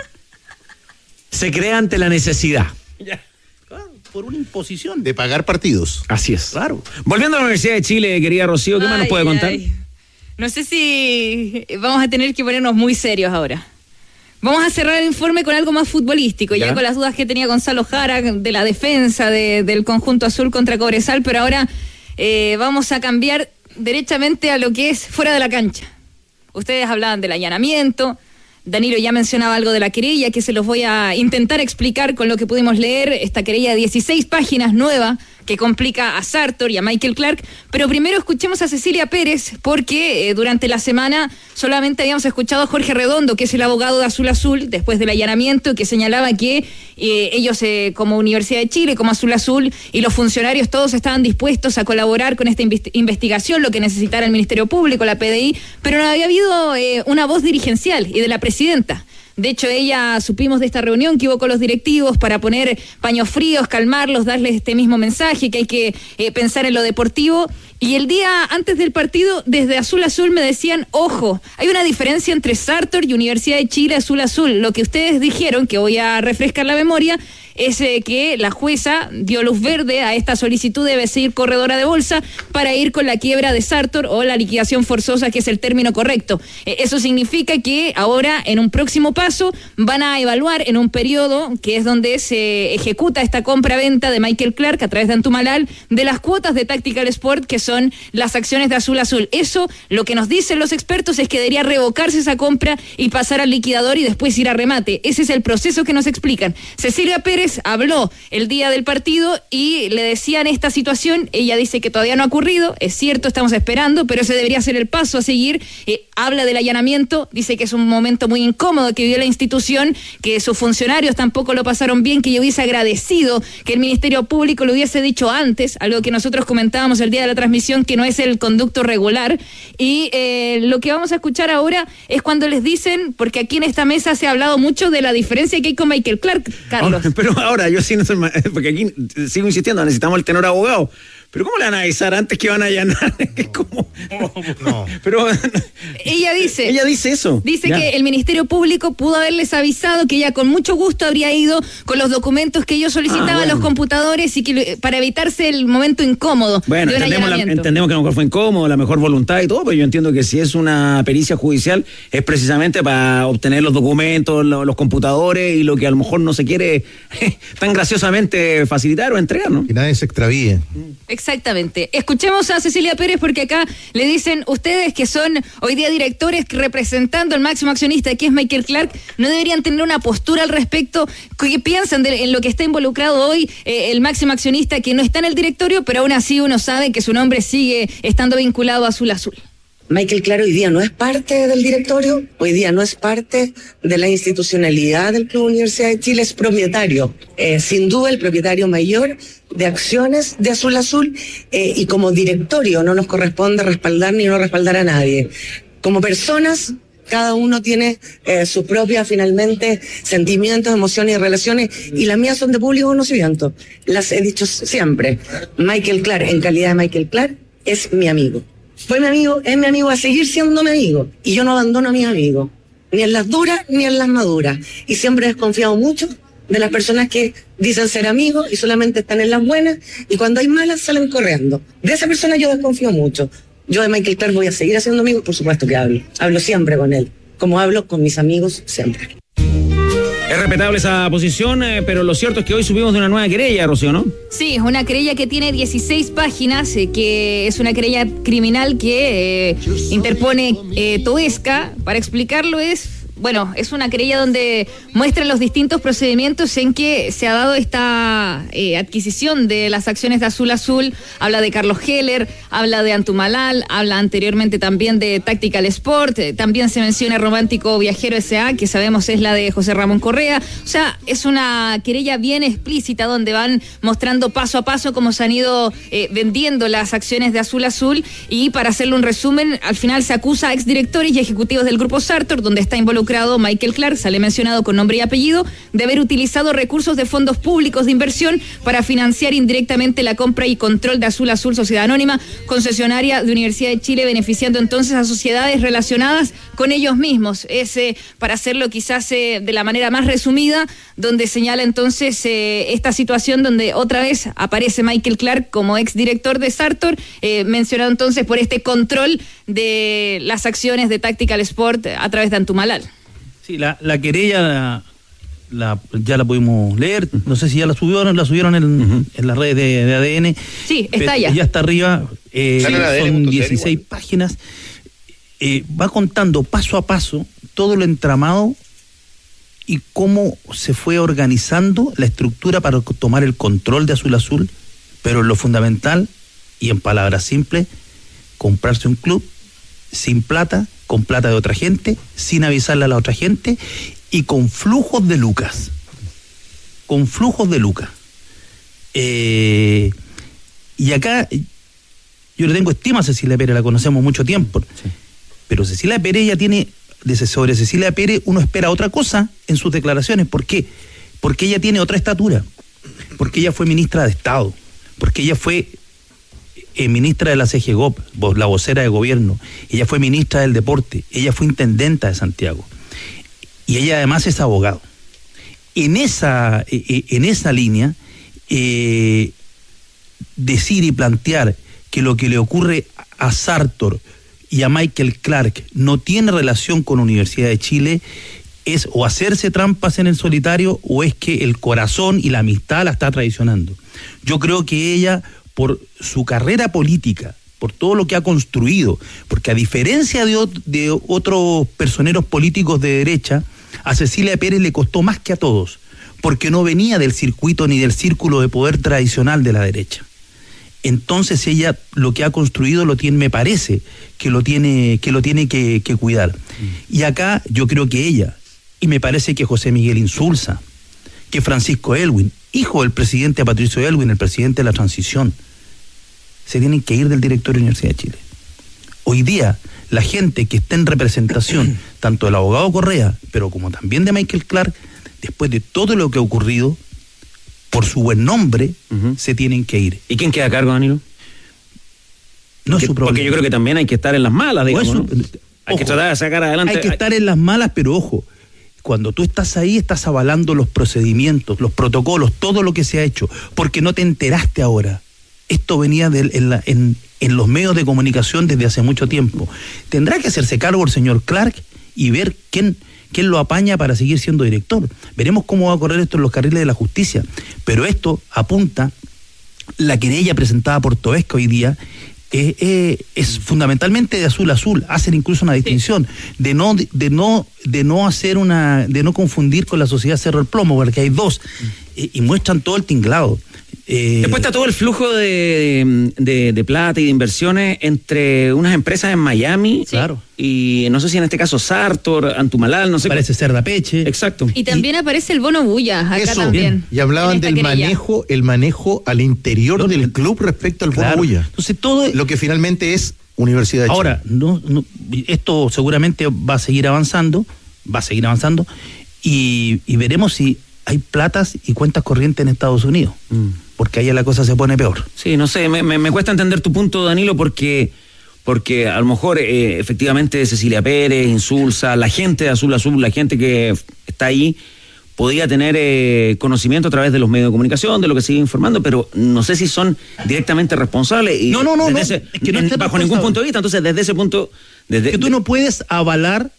Se crea ante la necesidad. Claro, por una imposición. De pagar partidos. Así es. Claro. Volviendo a la Universidad de Chile, querida Rocío, ¿qué más nos Ay, puede contar? ay. No sé si vamos a tener que ponernos muy serios ahora. Vamos a cerrar el informe con algo más futbolístico, ya, Ya. con las dudas que tenía Gonzalo Jara de la defensa de- del conjunto azul contra Cobresal, pero ahora eh, vamos a cambiar derechamente a lo que es fuera de la cancha. Ustedes hablaban del allanamiento, Danilo ya mencionaba algo de la querella, que se los voy a intentar explicar con lo que pudimos leer, esta querella de dieciséis páginas nueva, que complica a Sartor y a Michael Clark, pero primero escuchemos a Cecilia Pérez, porque eh, durante la semana solamente habíamos escuchado a Jorge Redondo, que es el abogado de Azul Azul, después del allanamiento, que señalaba que eh, ellos eh, como Universidad de Chile, como Azul Azul, y los funcionarios todos estaban dispuestos a colaborar con esta invest- investigación, lo que necesitara el Ministerio Público, la P D I, pero no había habido eh, una voz dirigencial y de la presidenta. De hecho, ella, supimos de esta reunión que hubo con los directivos para poner paños fríos, calmarlos, darles este mismo mensaje, que hay que eh, pensar en lo deportivo. Y el día antes del partido, desde Azul Azul me decían, ojo, hay una diferencia entre Sartor y Universidad de Chile Azul Azul. Lo que ustedes dijeron, que voy a refrescar la memoria, es eh, que la jueza dio luz verde a esta solicitud de seguir corredora de bolsa para ir con la quiebra de Sartor o la liquidación forzosa, que es el término correcto. Eh, eso significa que ahora, en un próximo paso, van a evaluar en un periodo que es donde se ejecuta esta compra-venta de Michael Clark a través de Antumalal de las cuotas de Tactical Sport, que son las acciones de Azul Azul. Eso, lo que nos dicen los expertos es que debería revocarse esa compra y pasar al liquidador y después ir a remate. Ese es el proceso que nos explican. Cecilia Pérez habló el día del partido y le decían esta situación. Ella dice que todavía no ha ocurrido, es cierto, estamos esperando, pero ese debería ser el paso a seguir. Eh, habla del allanamiento, dice que es un momento muy incómodo que vivió la institución, que sus funcionarios tampoco lo pasaron bien, que yo hubiese agradecido que el Ministerio Público lo hubiese dicho antes, algo que nosotros comentábamos el día de la transmisión, que no es el conducto regular. Y eh, lo que vamos a escuchar ahora es cuando les dicen, porque aquí en esta mesa se ha hablado mucho de la diferencia que hay con Michael Clark, Carlos. Oh, pero ahora yo sí no soy, porque aquí sigo insistiendo, necesitamos el tenor abogado. Pero ¿cómo le van a avisar antes que van a allanar? ¿Cómo? No. Pero ella dice, ella dice eso. Dice ya. que el Ministerio Público pudo haberles avisado que ella con mucho gusto habría ido con los documentos que ellos solicitaban, ah, bueno. los computadores, y que para evitarse el momento incómodo. Bueno, de un entendemos, la, entendemos que a lo mejor fue incómodo, la mejor voluntad y todo, pero yo entiendo que si es una pericia judicial es precisamente para obtener los documentos, los, los computadores y lo que a lo mejor no se quiere tan graciosamente facilitar o entregar, ¿no? Que nadie se extravíe. Exactamente. Escuchemos a Cecilia Pérez, porque acá le dicen, ustedes que son hoy día directores representando al máximo accionista, que es Michael Clark, ¿no deberían tener una postura al respecto? ¿Qué piensan de, en lo que está involucrado hoy eh, el máximo accionista, que no está en el directorio, pero aún así uno sabe que su nombre sigue estando vinculado a Azul Azul? Michael Clark hoy día no es parte del directorio, hoy día no es parte de la institucionalidad del Club Universidad de Chile, es propietario, eh, sin duda el propietario mayor de acciones de Azul Azul, eh, y como directorio no nos corresponde respaldar ni no respaldar a nadie. Como personas, cada uno tiene eh, sus propias, finalmente, sentimientos, emociones y relaciones, y las mías son de público conocimiento. Las he dicho siempre. Michael Clark, en calidad de Michael Clark, es mi amigo. Fue mi amigo, es mi amigo, a seguir siendo mi amigo. Y yo no abandono a mis amigos, ni en las duras ni en las maduras. Y siempre he desconfiado mucho de las personas que dicen ser amigos y solamente están en las buenas, y cuando hay malas salen corriendo. De esa persona yo desconfío mucho. Yo de Michael Clark voy a seguir haciendo amigos, por supuesto que hablo. Hablo siempre con él, como hablo con mis amigos siempre. Es respetable esa posición, eh, pero lo cierto es que hoy subimos de una nueva querella, Rocío, ¿no? Sí, es una querella que tiene dieciséis páginas, eh, que es una querella criminal que eh, interpone eh, Toesca. Para explicarlo es... Bueno, es una querella donde muestran los distintos procedimientos en que se ha dado esta eh, adquisición de las acciones de Azul Azul. Habla de Carlos Heller, habla de Antumalal, habla anteriormente también de Tactical Sport, eh, también se menciona Romántico Viajero S A, que sabemos es la de José Ramón Correa. O sea, es una querella bien explícita donde van mostrando paso a paso cómo se han ido eh, vendiendo las acciones de Azul Azul, y para hacerle un resumen, al final se acusa a exdirectores y ejecutivos del Grupo Sartor, donde está involucrado Michael Clark, sale mencionado con nombre y apellido, de haber utilizado recursos de fondos públicos de inversión para financiar indirectamente la compra y control de Azul Azul, sociedad anónima, concesionaria de Universidad de Chile, beneficiando entonces a sociedades relacionadas con ellos mismos. Es, eh, para hacerlo quizás eh, de la manera más resumida, donde señala entonces eh, esta situación donde otra vez aparece Michael Clark como exdirector de Sartor, eh, mencionado entonces por este control de las acciones de Tactical Sport a través de Antumalal. Sí, la, la querella la, la, ya la pudimos leer, no sé si ya la subieron, la subieron en, uh-huh. en las redes de, de A D N. Sí, está ya. Ya está arriba, eh, son dieciséis páginas, eh, va contando paso a paso todo lo entramado y cómo se fue organizando la estructura para tomar el control de Azul Azul, pero lo fundamental, y en palabras simples, comprarse un club sin plata, con plata de otra gente, sin avisarle a la otra gente, y con flujos de lucas. Con flujos de lucas. Eh, y acá, yo le tengo estima a Cecilia Pérez, la conocemos mucho tiempo, sí. Pero Cecilia Pérez ya tiene, sobre Cecilia Pérez uno espera otra cosa en sus declaraciones. ¿Por qué? Porque ella tiene otra estatura, porque ella fue ministra de Estado, porque ella fue Eh, ministra de la C G G O P, la vocera de gobierno, ella fue ministra del deporte, ella fue intendenta de Santiago, y ella además es abogado. en esa, eh, en esa línea, eh, decir y plantear que lo que le ocurre a Sartor y a Michael Clark no tiene relación con Universidad de Chile es o hacerse trampas en el solitario o es que el corazón y la amistad la está traicionando. Yo creo que ella, por su carrera política, por todo lo que ha construido, porque a diferencia de, de otros personeros políticos de derecha, a Cecilia Pérez le costó más que a todos, porque no venía del circuito ni del círculo de poder tradicional de la derecha. Entonces ella lo que ha construido lo tiene, me parece que lo tiene que lo tiene que, que cuidar. Mm. Y acá yo creo que ella, y me parece que José Miguel Insulza, que Francisco Elwin, hijo del presidente Patricio Elwin, el presidente de la transición, se tienen que ir del directorio de la Universidad de Chile. Hoy día, la gente que está en representación, tanto del abogado Correa, pero como también de Michael Clark, después de todo lo que ha ocurrido, por su buen nombre, uh-huh. se tienen que ir. ¿Y quién queda a cargo, Danilo? No es su problema. Porque yo creo que también hay que estar en las malas, digamos, su, ¿no? Hay ojo, que tratar de sacar adelante. Hay que estar en las malas, pero ojo, cuando tú estás ahí, estás avalando los procedimientos, los protocolos, todo lo que se ha hecho, porque no te enteraste ahora. Esto venía de, en, la, en, en los medios de comunicación desde hace mucho tiempo. Tendrá que hacerse cargo el señor Clark y ver quién, quién lo apaña para seguir siendo director. Veremos cómo va a correr esto en los carriles de la justicia. Pero esto apunta, la querella presentada por Toesca hoy día, Eh, eh, es fundamentalmente de azul a azul, hacen incluso una distinción sí. de no de no de no hacer una de no confundir con la sociedad Cerro el Plomo, porque hay dos eh, y muestran todo el tinglado. Eh, Después está todo el flujo de, de, de plata y de inversiones entre unas empresas en Miami, claro, y no sé si en este caso Sartor, Antumalal, no sé. Parece Cerdapeche. Exacto. Y también y, aparece el bono Bulla acá eso, también. Y hablaban del querella. manejo, el manejo al interior no, del club respecto al claro. bono Bulla. Entonces todo lo que finalmente es Universidad de Chile. Ahora, no, no, esto seguramente va a seguir avanzando, va a seguir avanzando y, y veremos si hay platas y cuentas corrientes en Estados Unidos. Mm. Porque ahí la cosa se pone peor. Sí, no sé, me, me, me cuesta entender tu punto, Danilo, porque, porque a lo mejor eh, efectivamente Cecilia Pérez, Insulza, la gente de Azul Azul, la gente que está ahí, podía tener eh, conocimiento a través de los medios de comunicación, de lo que sigue informando, pero no sé si son directamente responsables. Y no, no, no, no ese, es que no en, bajo ningún punto de vista. Entonces, desde ese punto... Desde, que tú no puedes avalar,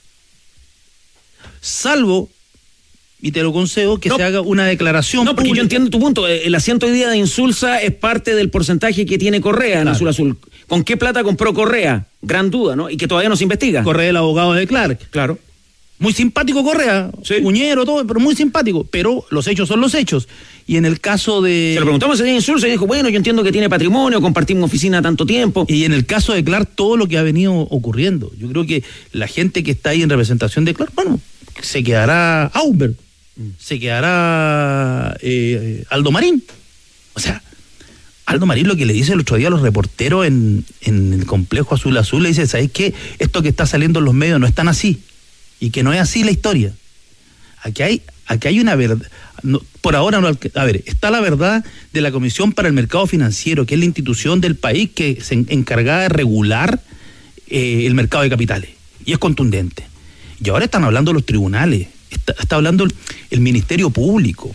salvo... Y te lo concedo que no, se haga una declaración. No, porque pública. yo entiendo tu punto. El asiento hoy día de Insulza es parte del porcentaje que tiene Correa en claro. Azul Azul. ¿Con qué plata compró Correa? Gran duda, ¿no? Y que todavía no se investiga. Correa, el abogado de Clark. Claro. Muy simpático Correa, sí. Puñero, todo, pero muy simpático. Pero los hechos son los hechos. Y en el caso de... Se lo preguntamos a Insulza y dijo, bueno, yo entiendo que tiene patrimonio, compartimos oficina tanto tiempo. Y en el caso de Clark, todo lo que ha venido ocurriendo. Yo creo que la gente que está ahí en representación de Clark, bueno, se quedará Auber. Se quedará eh, Aldo Marín. O sea, Aldo Marín lo que le dice el otro día a los reporteros en, en el complejo Azul Azul, le dice, ¿sabes qué? Esto que está saliendo en los medios no es tan así. Y que no es así la historia. Aquí hay, aquí hay una verdad. No, por ahora no. A ver, está la verdad de la Comisión para el Mercado Financiero, que es la institución del país que se encargada de regular eh, el mercado de capitales. Y es contundente. Y ahora están hablando los tribunales. Está, está hablando el, el Ministerio Público.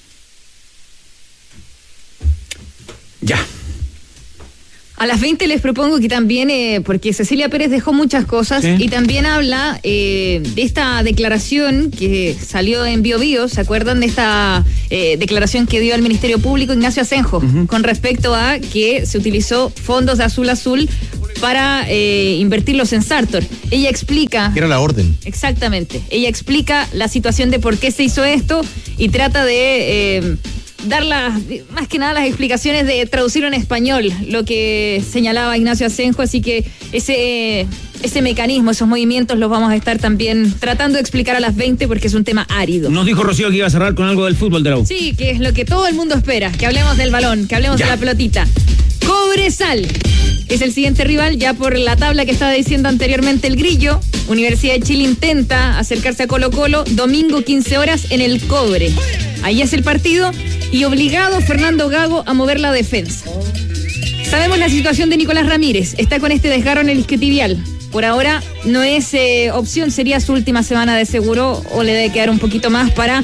Ya. A las veinte les propongo que también, eh, porque Cecilia Pérez dejó muchas cosas, ¿sí? Y también habla eh, de esta declaración que salió en Bio Bio, ¿se acuerdan de esta eh, declaración que dio al Ministerio Público Ignacio Asenjo, uh-huh. con respecto a que se utilizó fondos de Azul Azul para eh, invertirlos en Sartor? Ella explica... Era la orden. Exactamente. Ella explica la situación de por qué se hizo esto y trata de... Eh, dar las, más que nada las explicaciones, de traducirlo en español, lo que señalaba Ignacio Asenjo, así que ese, ese mecanismo, esos movimientos los vamos a estar también tratando de explicar a las veinte porque es un tema árido. Nos dijo Rocío que iba a cerrar con algo del fútbol de la U. Sí, que es lo que todo el mundo espera, que hablemos del balón, que hablemos ya. de la pelotita. Cobresal es el siguiente rival, ya por la tabla que estaba diciendo anteriormente el Grillo. Universidad de Chile intenta acercarse a Colo Colo, domingo quince horas en el Cobre. Ahí es el partido y obligado Fernando Gago a mover la defensa. Sabemos la situación de Nicolás Ramírez, está con este desgarro en el isquiotibial. Por ahora no es eh, opción, sería su última semana de seguro o le debe quedar un poquito más para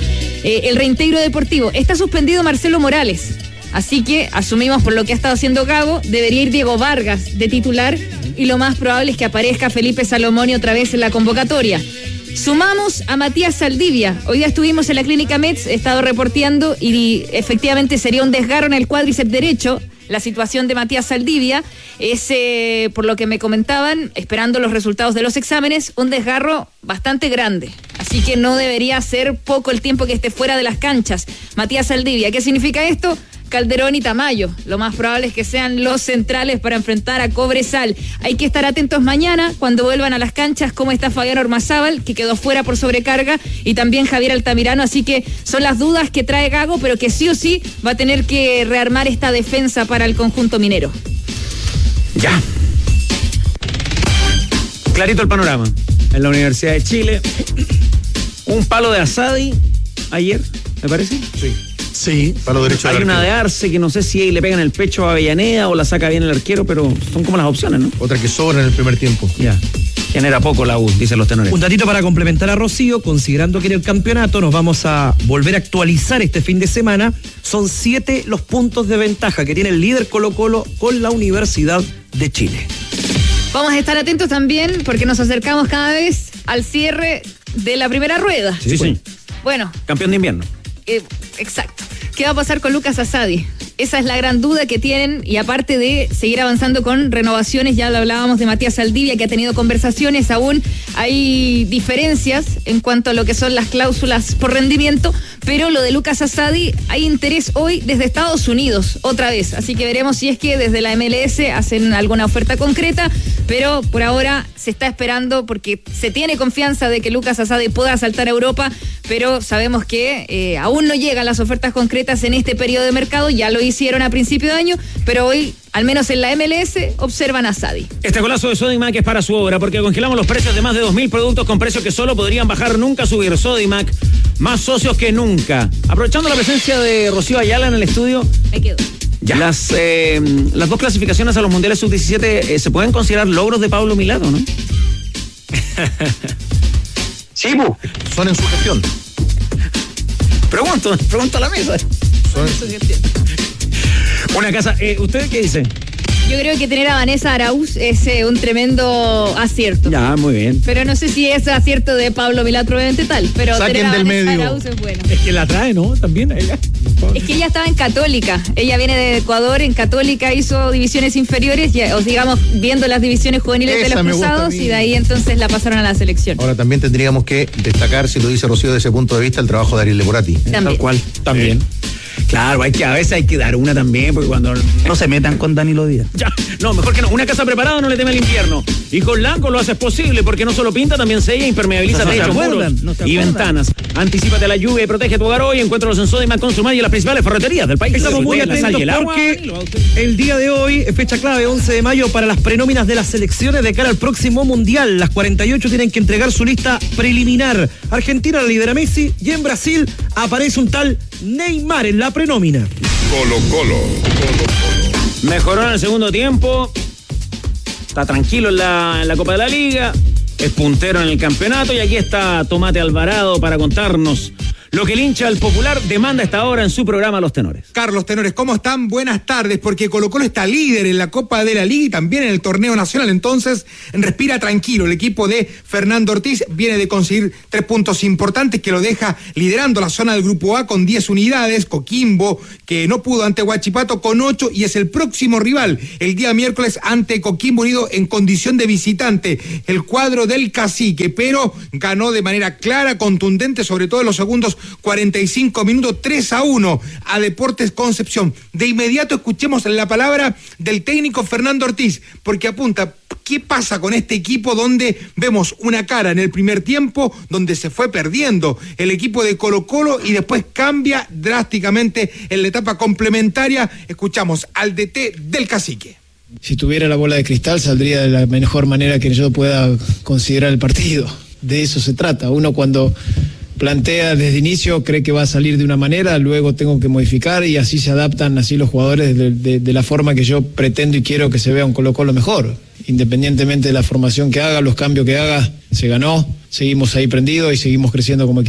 Eh, el reintegro deportivo. Está suspendido Marcelo Morales. Así que asumimos por lo que ha estado haciendo Gago, debería ir Diego Vargas de titular y lo más probable es que aparezca Felipe Salomoni otra vez en la convocatoria. Sumamos a Matías Saldivia. Hoy día estuvimos en la clínica Mets, he estado reporteando y efectivamente sería un desgarro en el cuádriceps derecho. La situación de Matías Saldivia es, eh, por lo que me comentaban, esperando los resultados de los exámenes, un desgarro bastante grande. Así que no debería ser poco el tiempo que esté fuera de las canchas. Matías Saldivia, ¿qué significa esto? Calderón y Tamayo. Lo más probable es que sean los centrales para enfrentar a Cobresal. Hay que estar atentos mañana cuando vuelvan a las canchas cómo está Fabián Ormazábal, que quedó fuera por sobrecarga, y también Javier Altamirano. Así que son las dudas que trae Gago, pero que sí o sí va a tener que rearmar esta defensa para el conjunto minero. Ya. Clarito el panorama. En la Universidad de Chile, un palo de Asadi ayer, ¿me parece? Sí. Sí, palo derecho. Hay una de Arce que no sé si le pega en el pecho a Avellaneda o la saca bien el arquero, pero son como las opciones, ¿no? Otra que sobra en el primer tiempo. Ya. Genera poco la U, dicen los tenores. Un datito para complementar a Rocío, considerando que en el campeonato nos vamos a volver a actualizar este fin de semana, son siete los puntos de ventaja que tiene el líder Colo-Colo con la Universidad de Chile. Vamos a estar atentos también porque nos acercamos cada vez al cierre de la primera rueda. Sí, sí. Bueno. Campeón de invierno. Eh, exacto. ¿Qué va a pasar con Lucas Asadi? Esa es la gran duda que tienen, y aparte de seguir avanzando con renovaciones, ya lo hablábamos de Matías Saldivia, que ha tenido conversaciones, aún hay diferencias en cuanto a lo que son las cláusulas por rendimiento, pero lo de Lucas Asadi, hay interés hoy desde Estados Unidos, otra vez, así que veremos si es que desde la M L S hacen alguna oferta concreta, pero por ahora se está esperando porque se tiene confianza de que Lucas Asadi pueda saltar a Europa, pero sabemos que eh, aún no llegan las ofertas concretas en este periodo de mercado, ya lo hicieron a principio de año, pero hoy, al menos en la M L S, observan a Asadi. Este golazo de Sodimac es para su obra, porque congelamos los precios de más de dos mil productos con precios que solo podrían bajar, nunca subir. Sodimac, más socios que nunca. Aprovechando la presencia de Rocío Ayala en el estudio. Me quedo. Ya. Las, eh, las dos clasificaciones a los mundiales sub diecisiete eh, se pueden considerar logros de Pablo Milado, ¿no? Sí, bu. Son en su gestión. Pregunto, pregunto a la mesa. Son... Una casa, eh, ¿ustedes qué dicen? Yo creo que tener a Vanessa Arauz es eh, un tremendo acierto. Ya, muy bien. Pero no sé si es acierto de Pablo Milad probablemente tal, pero Saquen tener a del Vanessa medio. Arauz es bueno. Es que la trae, ¿no? También ella. Es que ella estaba en Católica, ella viene de Ecuador, en Católica hizo divisiones inferiores, ya, o digamos, viendo las divisiones juveniles Esa de los me gusta cruzados, a mí. y de ahí entonces la pasaron a la selección. Ahora también tendríamos que destacar, si lo dice Rocío desde ese punto de vista, el trabajo de Ariel Leporati. También. Tal cual. También. Claro, hay que, a veces hay que dar una también, porque cuando... No se metan con Danilo Díaz. Ya, no, mejor que no. Una casa preparada no le teme al invierno. Y con Lanco lo haces posible, porque no solo pinta, también sella, impermeabiliza No se techos, acuerdan, muros no se y acuerdan. ventanas. Anticípate a la lluvia y protege tu hogar hoy. Encuéntralos en Sodimac Consumar y en las principales ferreterías del país. Estamos muy La sal atentos y el agua, porque y lo- el día de hoy es fecha clave, once de mayo, para las prenóminas de las selecciones de cara al próximo Mundial. Las cuarenta y ocho tienen que entregar su lista preliminar. Argentina la lidera Messi y en Brasil aparece un tal Neymar en la prenómina. Colo Colo. Mejoró en el segundo tiempo. Está tranquilo en la, en la Copa de la Liga. Es puntero en el campeonato. Y aquí está Tomate Alvarado para contarnos lo que el hincha del Popular demanda a esta hora en su programa Los Tenores. Carlos Tenores, ¿cómo están? Buenas tardes, porque Colo Colo está líder en la Copa de la Liga y también en el torneo nacional, entonces respira tranquilo. El equipo de Fernando Ortiz viene de conseguir tres puntos importantes que lo deja liderando la zona del Grupo A con diez unidades. Coquimbo, que no pudo ante Huachipato, con ocho, y es el próximo rival el día miércoles ante Coquimbo Unido en condición de visitante, el cuadro del Cacique, pero ganó de manera clara, contundente, sobre todo en los segundos cuarenta y cinco minutos, tres a uno a Deportes Concepción. De inmediato escuchemos la palabra del técnico Fernando Ortiz, porque apunta, ¿qué pasa con este equipo donde vemos una cara en el primer tiempo donde se fue perdiendo el equipo de Colo Colo y después cambia drásticamente en la etapa complementaria? Escuchamos al D T del Cacique. Si tuviera la bola de cristal saldría de la mejor manera que yo pueda considerar el partido. De eso se trata. Uno cuando plantea desde inicio cree que va a salir de una manera, luego tengo que modificar y así se adaptan así los jugadores de, de, de la forma que yo pretendo y quiero que se vea un Colo Colo mejor. Independientemente de la formación que haga, los cambios que haga, se ganó, seguimos ahí prendidos y seguimos creciendo como equipo.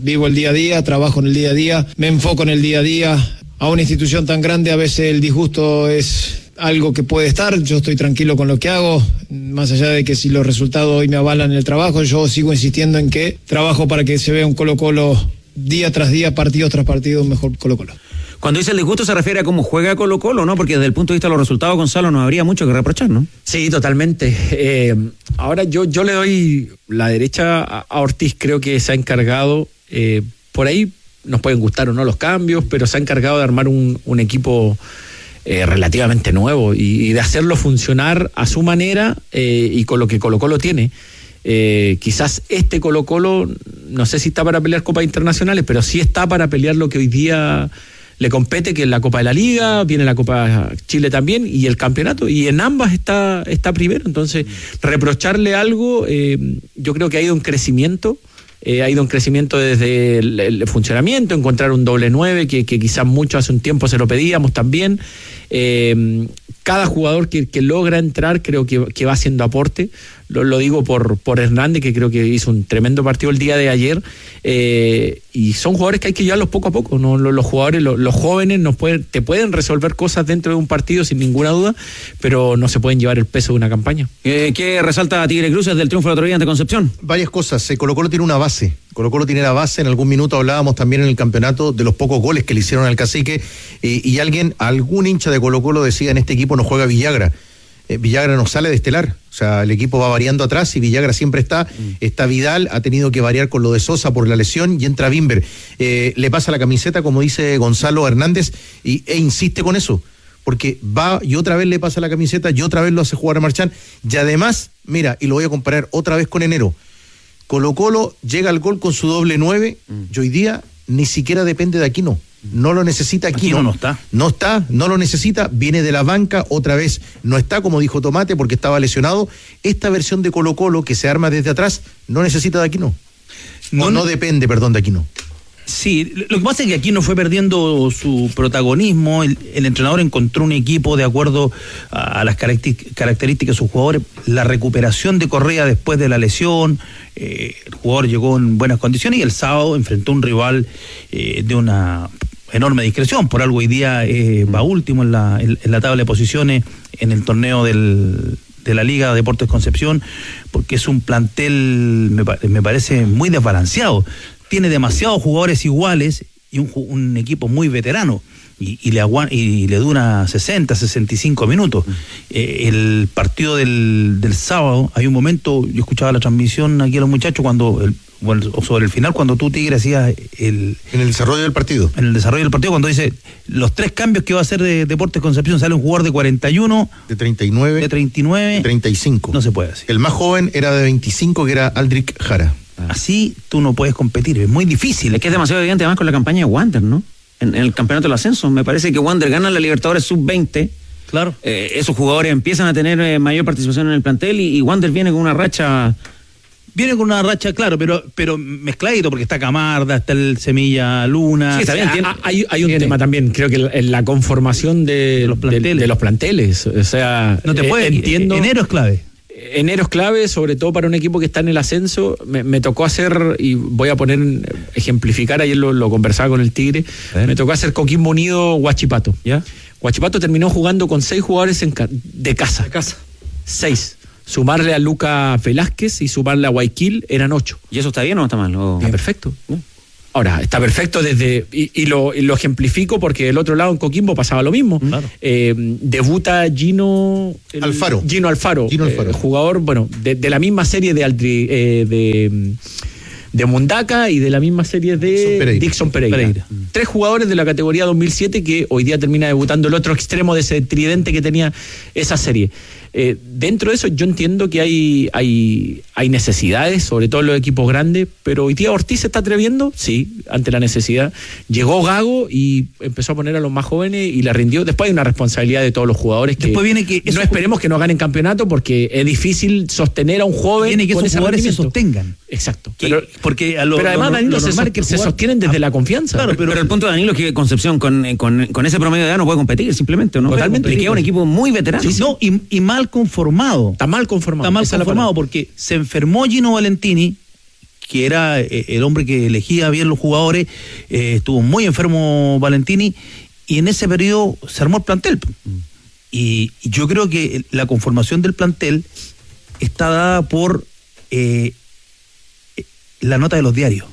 vivo el día a día, trabajo en el día a día, me enfoco en el día a día. A una institución tan grande a veces el disgusto es algo que puede estar, yo estoy tranquilo con lo que hago, más allá de que si los resultados hoy me avalan en el trabajo, yo sigo insistiendo en que trabajo para que se vea un Colo-Colo día tras día, partido tras partido, un mejor Colo-Colo. Cuando dice el disgusto se refiere a cómo juega Colo-Colo, ¿no? Porque desde el punto de vista de los resultados, Gonzalo, no habría mucho que reprochar, ¿no? Sí, totalmente. Eh, ahora yo, yo le doy la derecha a, a Ortiz, creo que se ha encargado, eh, por ahí nos pueden gustar o no los cambios, pero se ha encargado de armar un, un equipo eh, relativamente nuevo y, y de hacerlo funcionar a su manera eh, y con lo que Colo-Colo tiene. Eh, quizás este Colo-Colo, no sé si está para pelear copas internacionales, pero sí está para pelear lo que hoy día le compete, que es la Copa de la Liga, viene la Copa Chile también y el campeonato, y en ambas está, está primero. Entonces, reprocharle algo, eh, yo creo que ha ido en crecimiento. Eh, ha ido en crecimiento desde el, el funcionamiento, encontrar un doble nueve que, que quizás mucho hace un tiempo se lo pedíamos también. Eh, cada jugador que, que logra entrar creo que, que va haciendo aporte. Lo, lo digo por, por Hernández, que creo que hizo un tremendo partido el día de ayer. Eh, y son jugadores que hay que llevarlos poco a poco, ¿no? Los, los jugadores, los, los jóvenes nos pueden, te pueden resolver cosas dentro de un partido sin ninguna duda, pero no se pueden llevar el peso de una campaña. Eh, ¿Qué resalta Tigre Cruces del triunfo del otro día ante Concepción? Varias cosas. Colo-Colo tiene una base. Colo-Colo tiene la base. En algún minuto hablábamos también en el campeonato de los pocos goles que le hicieron al Cacique. Eh, y alguien, algún hincha de Colo-Colo decía: en este equipo no juega Villagra. Eh, Villagra no sale de estelar. O sea, el equipo va variando atrás y Villagra siempre está. Mm. Está Vidal, ha tenido que variar con lo de Sosa por la lesión y entra Bimber. Eh, le pasa la camiseta, como dice Gonzalo Hernández, y, e insiste con eso. Porque va y otra vez le pasa la camiseta y otra vez lo hace jugar a Marchán. Y además, mira, y lo voy a comparar otra vez con enero. Colo-Colo llega al gol con su doble nueve mm. y hoy día ni siquiera depende de Aquino. No lo necesita Aquino. Aquino no está. No está, no lo necesita, viene de la banca, otra vez no está, como dijo Tomate, porque estaba lesionado. Esta versión de Colo-Colo que se arma desde atrás no necesita de Aquino. No, no depende, perdón, de Aquino. Sí, lo que pasa es que aquí no fue perdiendo su protagonismo. El, el entrenador encontró un equipo de acuerdo a, a las características de sus jugadores. La recuperación de Correa después de la lesión, eh, el jugador llegó en buenas condiciones y el sábado enfrentó a un rival eh, de una enorme discreción. Por algo hoy día eh, va último en la, en, en la tabla de posiciones en el torneo del... de la Liga Deportes Concepción, porque es un plantel, me, me parece, muy desbalanceado. Tiene demasiados jugadores iguales y un, un equipo muy veterano y, y, le, aguan, y le dura sesenta, sesenta y cinco minutos. Eh, el partido del, del sábado, hay un momento, yo escuchaba la transmisión aquí a los muchachos cuando el, bueno, sobre el final, cuando tú, Tigre, hacías el... En el desarrollo del partido. En el desarrollo del partido, cuando dice los tres cambios que va a hacer de Deportes Concepción, sale un jugador de cuarenta y uno, de treinta y nueve, de treinta y nueve, de treinta y cinco. No se puede decir. El más joven era de veinticinco, que era Aldrich Jara. Así tú no puedes competir, es muy difícil. Es que es demasiado evidente además con la campaña de Wander, ¿no? En, en el campeonato del ascenso, me parece que Wander gana la Libertadores sub veinte. Claro. Eh, esos jugadores empiezan a tener eh, mayor participación en el plantel y, y Wander viene con una racha... Viene con una racha, claro, pero pero mezcladito, porque está Camarda, está el Semilla Luna. Sí, está bien. Tiene, hay, hay un tiene. tema también, creo que en la conformación de los planteles. De, de los planteles. O sea, no te puede, eh, entiendo. Enero es clave. Enero es clave, sobre todo para un equipo que está en el ascenso. Me, me tocó hacer, y voy a poner, ejemplificar, ayer lo, lo conversaba con el Tigre, me tocó hacer Coquimbo Unido Huachipato. ¿Ya? Huachipato terminó jugando con seis jugadores en ca de casa. De casa. Seis. Sumarle a Luca Velázquez y sumarle a Guayaquil eran ocho. ¿Y eso está bien o no está mal? ¿O? Está perfecto. ¿No? Ahora, está perfecto desde, y, y, lo, y lo ejemplifico porque del otro lado en Coquimbo pasaba lo mismo. Claro. Eh, debuta Gino el, Alfaro. Gino Alfaro, Gino Alfaro. Eh, jugador, bueno, de, de la misma serie de, Aldri, eh, de de Mundaca y de la misma serie de Dixon Pereira. Dixon Pereira. Pereira. Mm. Tres jugadores de la categoría dos mil siete que hoy día termina debutando el otro extremo de ese tridente que tenía esa serie. Eh, dentro de eso yo entiendo que hay, hay, hay necesidades, sobre todo en los equipos grandes, pero hoy día Ortiz se está atreviendo, sí, ante la necesidad. Llegó Gago y empezó a poner a los más jóvenes y la rindió. Después hay una responsabilidad de todos los jugadores que, Después viene que no esperemos que no ganen campeonato porque es difícil sostener a un joven. Tiene que con esos jugadores se sostengan. Exacto. Que, pero, porque a lo, pero además lo, Danilo lo se, normal so, que se jugar, sostienen desde a, la confianza. Claro, pero, pero el punto de Danilo es que Concepción con, con, con ese promedio de edad no puede competir simplemente, ¿no? Totalmente. Le queda un equipo muy veterano. Sí, no, y, y mal conformado. Está mal conformado. Está mal conformado porque se enfermó Gino Valentini, que era eh, el hombre que elegía bien los jugadores, eh, estuvo muy enfermo Valentini, y en ese periodo se armó el plantel. Y, y yo creo que la conformación del plantel está dada por eh, la nota de los diarios.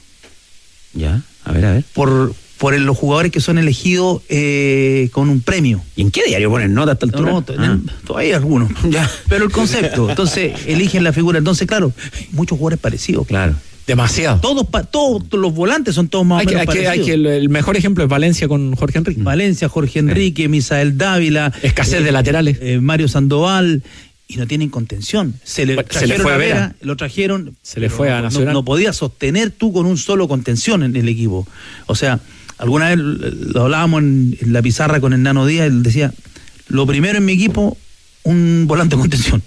Ya, a ver, a ver. Por, por los jugadores que son elegidos eh, con un premio. ¿Y en qué diario ponen nota a esta altura? No, no, ah. todavía algunos. Ya. Pero el concepto, entonces eligen la figura. Entonces, claro, muchos jugadores parecidos. Claro. Demasiado. Todos, todos los volantes son todos más hay o menos que, parecidos. Hay que, el, el mejor ejemplo es Valencia con Jorge Enrique. Valencia, Jorge Enrique, sí. Misael Dávila. Escasez eh, de laterales. Eh, Mario Sandoval. Y no tienen contención. Se le, se le fue a Vera. Vera. Lo trajeron. Se le fue a Nacional. No, no podía sostener tú con un solo contención en el equipo. O sea, alguna vez lo hablábamos en, en la pizarra con Hernano Díaz, él decía, lo primero en mi equipo, un volante de contención.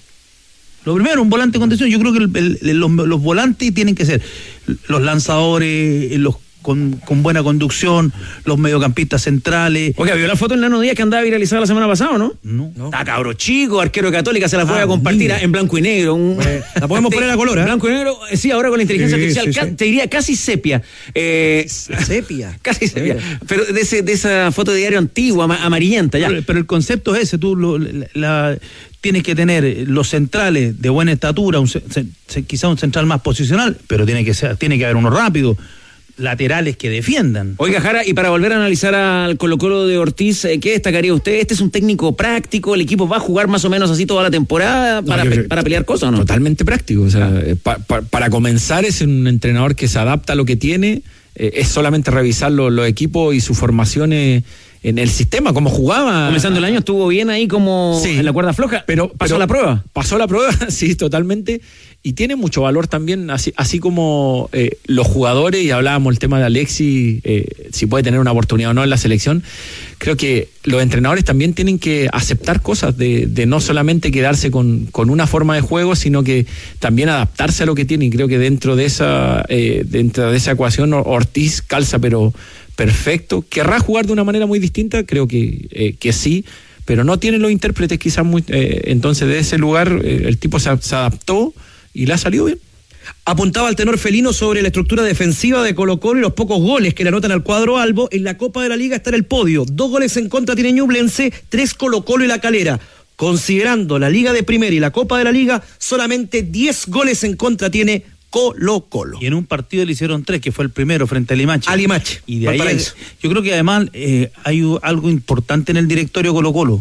Lo primero, un volante de contención. Yo creo que el, el, los, los volantes tienen que ser los lanzadores, los con, con buena conducción, los mediocampistas centrales. Oiga, ¿vio la foto en Hernano Díaz que andaba viralizada la semana pasada, no? No. no. Está cabro chico, arquero de Católica, se la fue ah, a compartir mira. en blanco y negro. Un, pues, la podemos poner a color, ¿eh? Blanco y negro, sí, ahora con la inteligencia sí, artificial, sí, sí. Ca- te diría casi sepia. Eh, sepia. Casi sepia. Pero de, ese, de esa foto de diario antigua, ama- amarillenta, ya. Pero, pero el concepto es ese, tú lo, la, la tienes que tener los centrales de buena estatura, un, se, se, quizá un central más posicional, pero tiene que ser, tiene que haber uno rápido, laterales que defiendan. Oiga, Jara, y para volver a analizar al Colo-Colo de Ortiz, ¿qué destacaría usted? ¿Este es un técnico práctico? ¿El equipo va a jugar más o menos así toda la temporada para, no, pe- para pelear cosas o no? Totalmente práctico. O sea, ah. pa, pa, para comenzar es un entrenador que se adapta a lo que tiene, eh, es solamente revisar los lo equipos y sus formaciones en el sistema, como jugaba. Comenzando el año estuvo bien ahí como sí, en la cuerda floja, pero pasó pero la prueba. Pasó la prueba, sí, totalmente. Y tiene mucho valor también, así, así como eh, los jugadores, y hablábamos el tema de Alexis, eh, si puede tener una oportunidad o no en la selección. Creo que los entrenadores también tienen que aceptar cosas, de, de no solamente quedarse con, con una forma de juego, sino que también adaptarse a lo que tiene. Y creo que dentro de esa, eh, dentro de esa ecuación Ortiz calza, pero perfecto. ¿Querrá jugar de una manera muy distinta? Creo que, eh, que sí, pero no tiene los intérpretes quizás muy... Eh, entonces de ese lugar eh, el tipo se, se adaptó y le ha salido bien. Apuntaba el tenor felino sobre la estructura defensiva de Colo-Colo y los pocos goles que le anotan al cuadro albo. En la Copa de la Liga está en el podio. Dos goles en contra tiene Ñublense, tres Colo-Colo y La Calera. Considerando la Liga de Primera y la Copa de la Liga, solamente diez goles en contra tiene Colo-Colo. Y en un partido le hicieron tres, que fue el primero frente a Limache. A Limache. Y de ahí, yo creo que además eh, hay algo importante en el directorio Colo-Colo,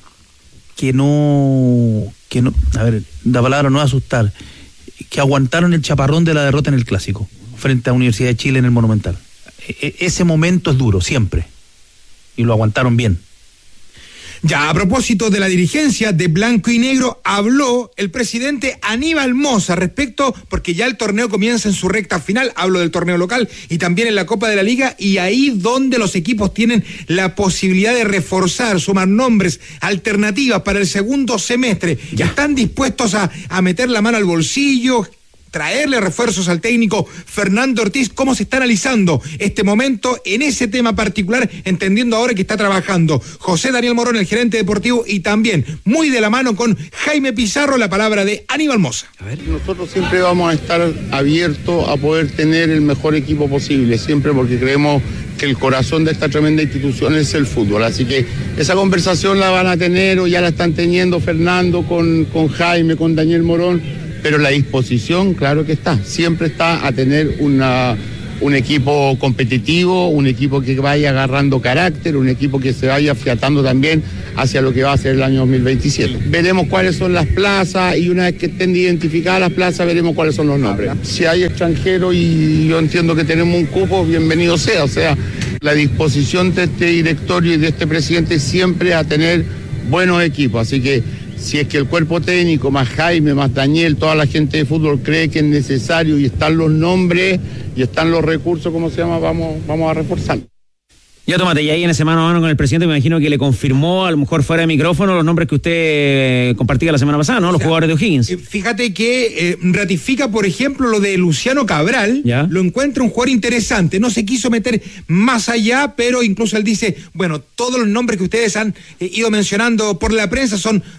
que no, que no, a ver, la palabra no es asustar, que aguantaron el chaparrón de la derrota en el Clásico, frente a Universidad de Chile en el Monumental. E- ese momento es duro, siempre. Y lo aguantaron bien. Ya, a propósito de la dirigencia de Blanco y Negro, habló el presidente Aníbal Mosa respecto, porque ya el torneo comienza en su recta final, hablo del torneo local y también en la Copa de la Liga, y ahí donde los equipos tienen la posibilidad de reforzar, sumar nombres, alternativas para el segundo semestre. Ya están dispuestos a, a meter la mano al bolsillo, traerle refuerzos al técnico Fernando Ortiz. ¿Cómo se está analizando este momento en ese tema particular, entendiendo ahora que está trabajando José Daniel Morón, el gerente deportivo, y también muy de la mano con Jaime Pizarro, la palabra de Aníbal Mosa? A ver. Nosotros siempre vamos a estar abiertos a poder tener el mejor equipo posible, siempre, porque creemos que el corazón de esta tremenda institución es el fútbol. Así que esa conversación la van a tener, o ya la están teniendo Fernando con, con Jaime, con Daniel Morón, pero la disposición, claro que está, siempre está a tener una, un equipo competitivo, un equipo que vaya agarrando carácter, un equipo que se vaya afiatando también hacia lo que va a ser el año dos mil veintisiete. Veremos cuáles son las plazas, y una vez que estén identificadas las plazas, veremos cuáles son los nombres. Si hay extranjeros y yo entiendo que tenemos un cupo, bienvenido sea. O sea, la disposición de este directorio y de este presidente siempre a tener buenos equipos, así que si es que el cuerpo técnico, más Jaime, más Daniel, toda la gente de fútbol cree que es necesario y están los nombres y están los recursos, ¿cómo se llama? Vamos, vamos a reforzarlo. Ya, Tomate, y ahí en ese mano a mano con el presidente me imagino que le confirmó, a lo mejor fuera de micrófono, los nombres que usted compartía la semana pasada, ¿no? Los o sea, jugadores de O'Higgins. Eh, fíjate que eh, ratifica, por ejemplo, lo de Luciano Cabral, ¿ya? Lo encuentra un jugador interesante, no se quiso meter más allá, pero incluso él dice, bueno, todos los nombres que ustedes han eh, ido mencionando por la prensa son